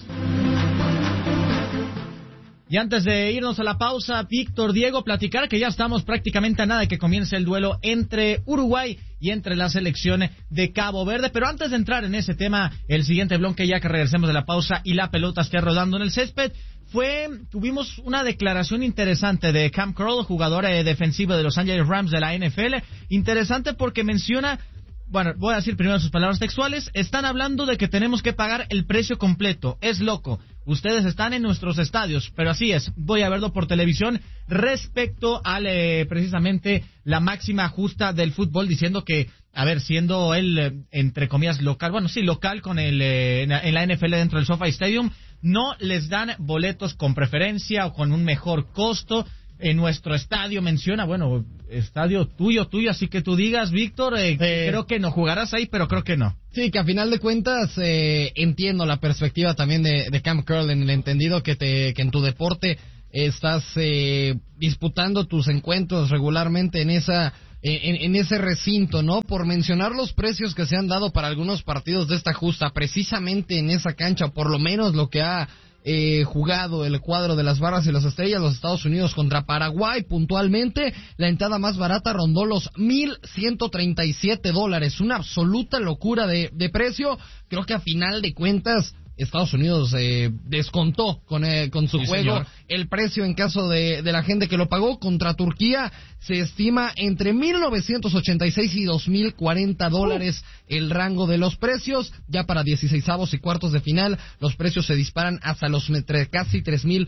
Y antes de irnos a la pausa, Víctor, Diego, platicar que ya estamos prácticamente a nada de que comience el duelo entre Uruguay y entre la selección de Cabo Verde. Pero antes de entrar en ese tema, el siguiente bloque, ya que regresemos de la pausa y la pelota esté rodando en el césped, tuvimos una declaración interesante de Cam Curl, jugador defensivo de Los Angeles Rams de la NFL. Interesante porque menciona, bueno, voy a decir primero sus palabras textuales: están hablando de que tenemos que pagar el precio completo. Es loco. Ustedes están en nuestros estadios, pero así es. Voy a verlo por televisión respecto al precisamente la máxima justa del fútbol, diciendo que, a ver, siendo él, entre comillas, local, bueno, sí, local con en la NFL dentro del SoFi Stadium, no les dan boletos con preferencia o con un mejor costo. En nuestro estadio menciona, bueno, estadio tuyo, así que tú digas, Víctor, creo que no jugarás ahí, pero creo que no. Sí, que a final de cuentas entiendo la perspectiva también de Cam Curl, en el entendido que en tu deporte estás disputando tus encuentros regularmente en ese recinto, ¿no? Por mencionar los precios que se han dado para algunos partidos de esta justa, precisamente en esa cancha, por lo menos lo que ha jugado el cuadro de las Barras y las Estrellas, los Estados Unidos contra Paraguay, puntualmente, la entrada más barata rondó los $1,137, una absoluta locura de precio. Creo que a final de cuentas Estados Unidos descontó con su juego, señor, el precio en caso de la gente que lo pagó. Contra Turquía se estima entre $1,986 y $2,040 el rango de los precios. Ya para 16avos y cuartos de final los precios se disparan hasta los casi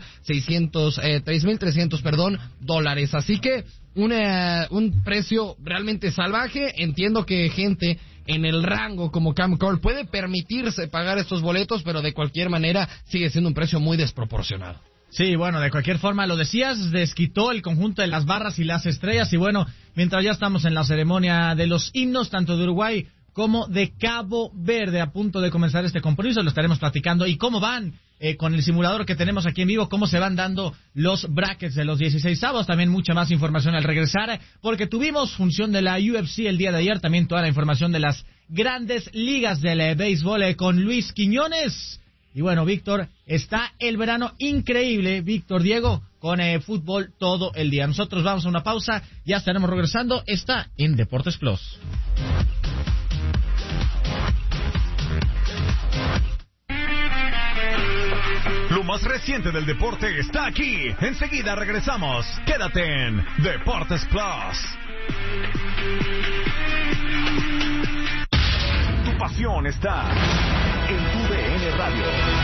$3,300, así que un precio realmente salvaje. Entiendo que gente en el rango como Cam Curl puede permitirse pagar estos boletos, pero de cualquier manera sigue siendo un precio muy desproporcionado. Sí, bueno, de cualquier forma, lo decías, desquitó el conjunto de las Barras y las Estrellas. Y bueno, mientras ya estamos en la ceremonia de los himnos, tanto de Uruguay como de Cabo Verde, a punto de comenzar este compromiso, lo estaremos platicando. Y cómo van con el simulador que tenemos aquí en vivo, cómo se van dando los brackets de los 16avos. También mucha más información al regresar, porque tuvimos función de la UFC el día de ayer. También toda la información de las grandes ligas del béisbol con Luis Quiñones. Y bueno, Víctor, está el verano increíble, Víctor, Diego, con fútbol todo el día. Nosotros vamos a una pausa, ya estaremos regresando. Está en Deportes Plus. Lo más reciente del deporte está aquí. Enseguida regresamos. Quédate en Deportes Plus. Tu pasión está en TUDN Radio.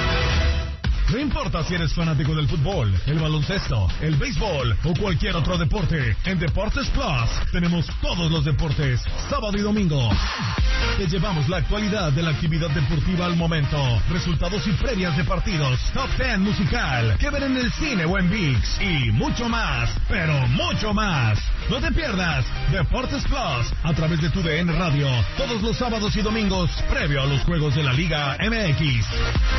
No importa si eres fanático del fútbol, el baloncesto, el béisbol o cualquier otro deporte, en Deportes Plus tenemos todos los deportes, sábado y domingo. Te llevamos la actualidad de la actividad deportiva al momento, resultados y previas de partidos, top 10 musical, que ver en el cine o en ViX y mucho más, pero mucho más. No te pierdas Deportes Plus a través de TUDN Radio, todos los sábados y domingos, previo a los juegos de la Liga MX.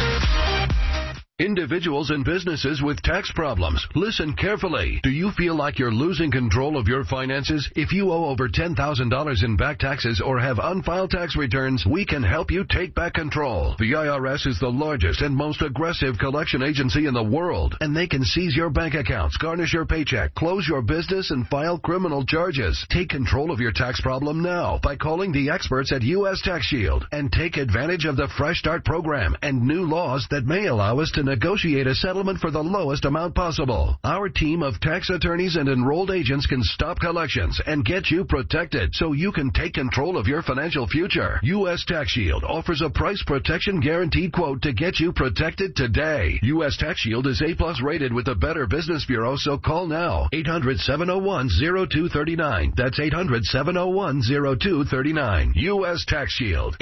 Individuals and businesses with tax problems, listen carefully. Do you feel like you're losing control of your finances? If you owe over $10,000 in back taxes or have unfiled tax returns, we can help you take back control. The IRS is the largest and most aggressive collection agency in the world, and they can seize your bank accounts, garnish your paycheck, close your business, and file criminal charges. Take control of your tax problem now by calling the experts at U.S. Tax Shield and take advantage of the Fresh Start program and new laws that may allow us to negotiate a settlement for the lowest amount possible. Our team of tax attorneys and enrolled agents can stop collections and get you protected so you can take control of your financial future. U.S. Tax Shield offers a price protection guaranteed quote to get you protected today. U.S. Tax Shield is A+ rated with the Better Business Bureau, so call now. 800-701-0239. That's 800-701-0239. U.S. Tax Shield.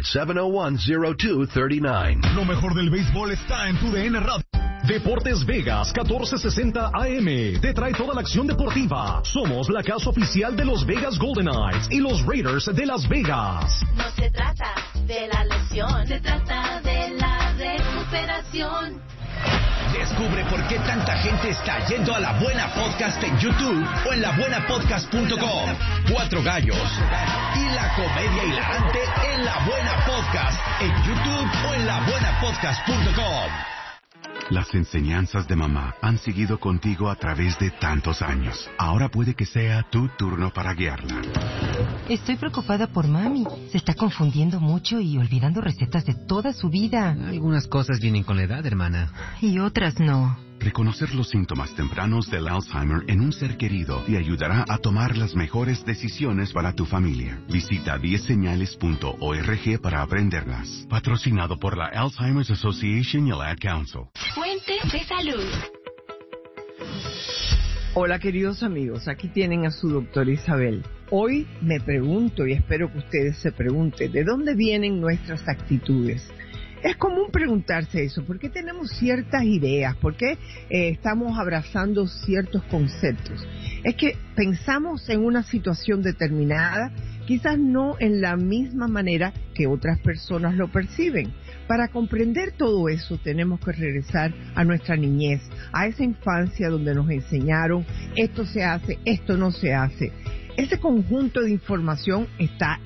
800-701-0239. Lo mejor del béisbol está en TUDN Radio. Deportes Vegas 1460 AM te trae toda la acción deportiva. Somos la casa oficial de los Vegas Golden Knights y los Raiders de Las Vegas. No se trata de la lesión, se trata de la recuperación. Descubre por qué tanta gente está yendo a La Buena Podcast en YouTube o en labuenapodcast.com. 4 gallos y la comedia hilarante en La Buena Podcast en YouTube o en labuenapodcast.com. Las enseñanzas de mamá han seguido contigo a través de tantos años. Ahora puede que sea tu turno para guiarla. Estoy preocupada por mami. Se está confundiendo mucho y olvidando recetas de toda su vida. Algunas cosas vienen con la edad, hermana. Y otras no. Reconocer los síntomas tempranos del Alzheimer en un ser querido te ayudará a tomar las mejores decisiones para tu familia. Visita 10señales.org para aprenderlas. Patrocinado por la Alzheimer's Association y el Ad Council. Fuentes de salud. Hola queridos amigos, aquí tienen a su doctora Isabel. Hoy me pregunto y espero que ustedes se pregunten, ¿de dónde vienen nuestras actitudes? Es común preguntarse eso, ¿por qué tenemos ciertas ideas? ¿Por qué estamos abrazando ciertos conceptos? Es que pensamos en una situación determinada, quizás no en la misma manera que otras personas lo perciben. Para comprender todo eso tenemos que regresar a nuestra niñez, a esa infancia donde nos enseñaron esto se hace, esto no se hace. Ese conjunto de información está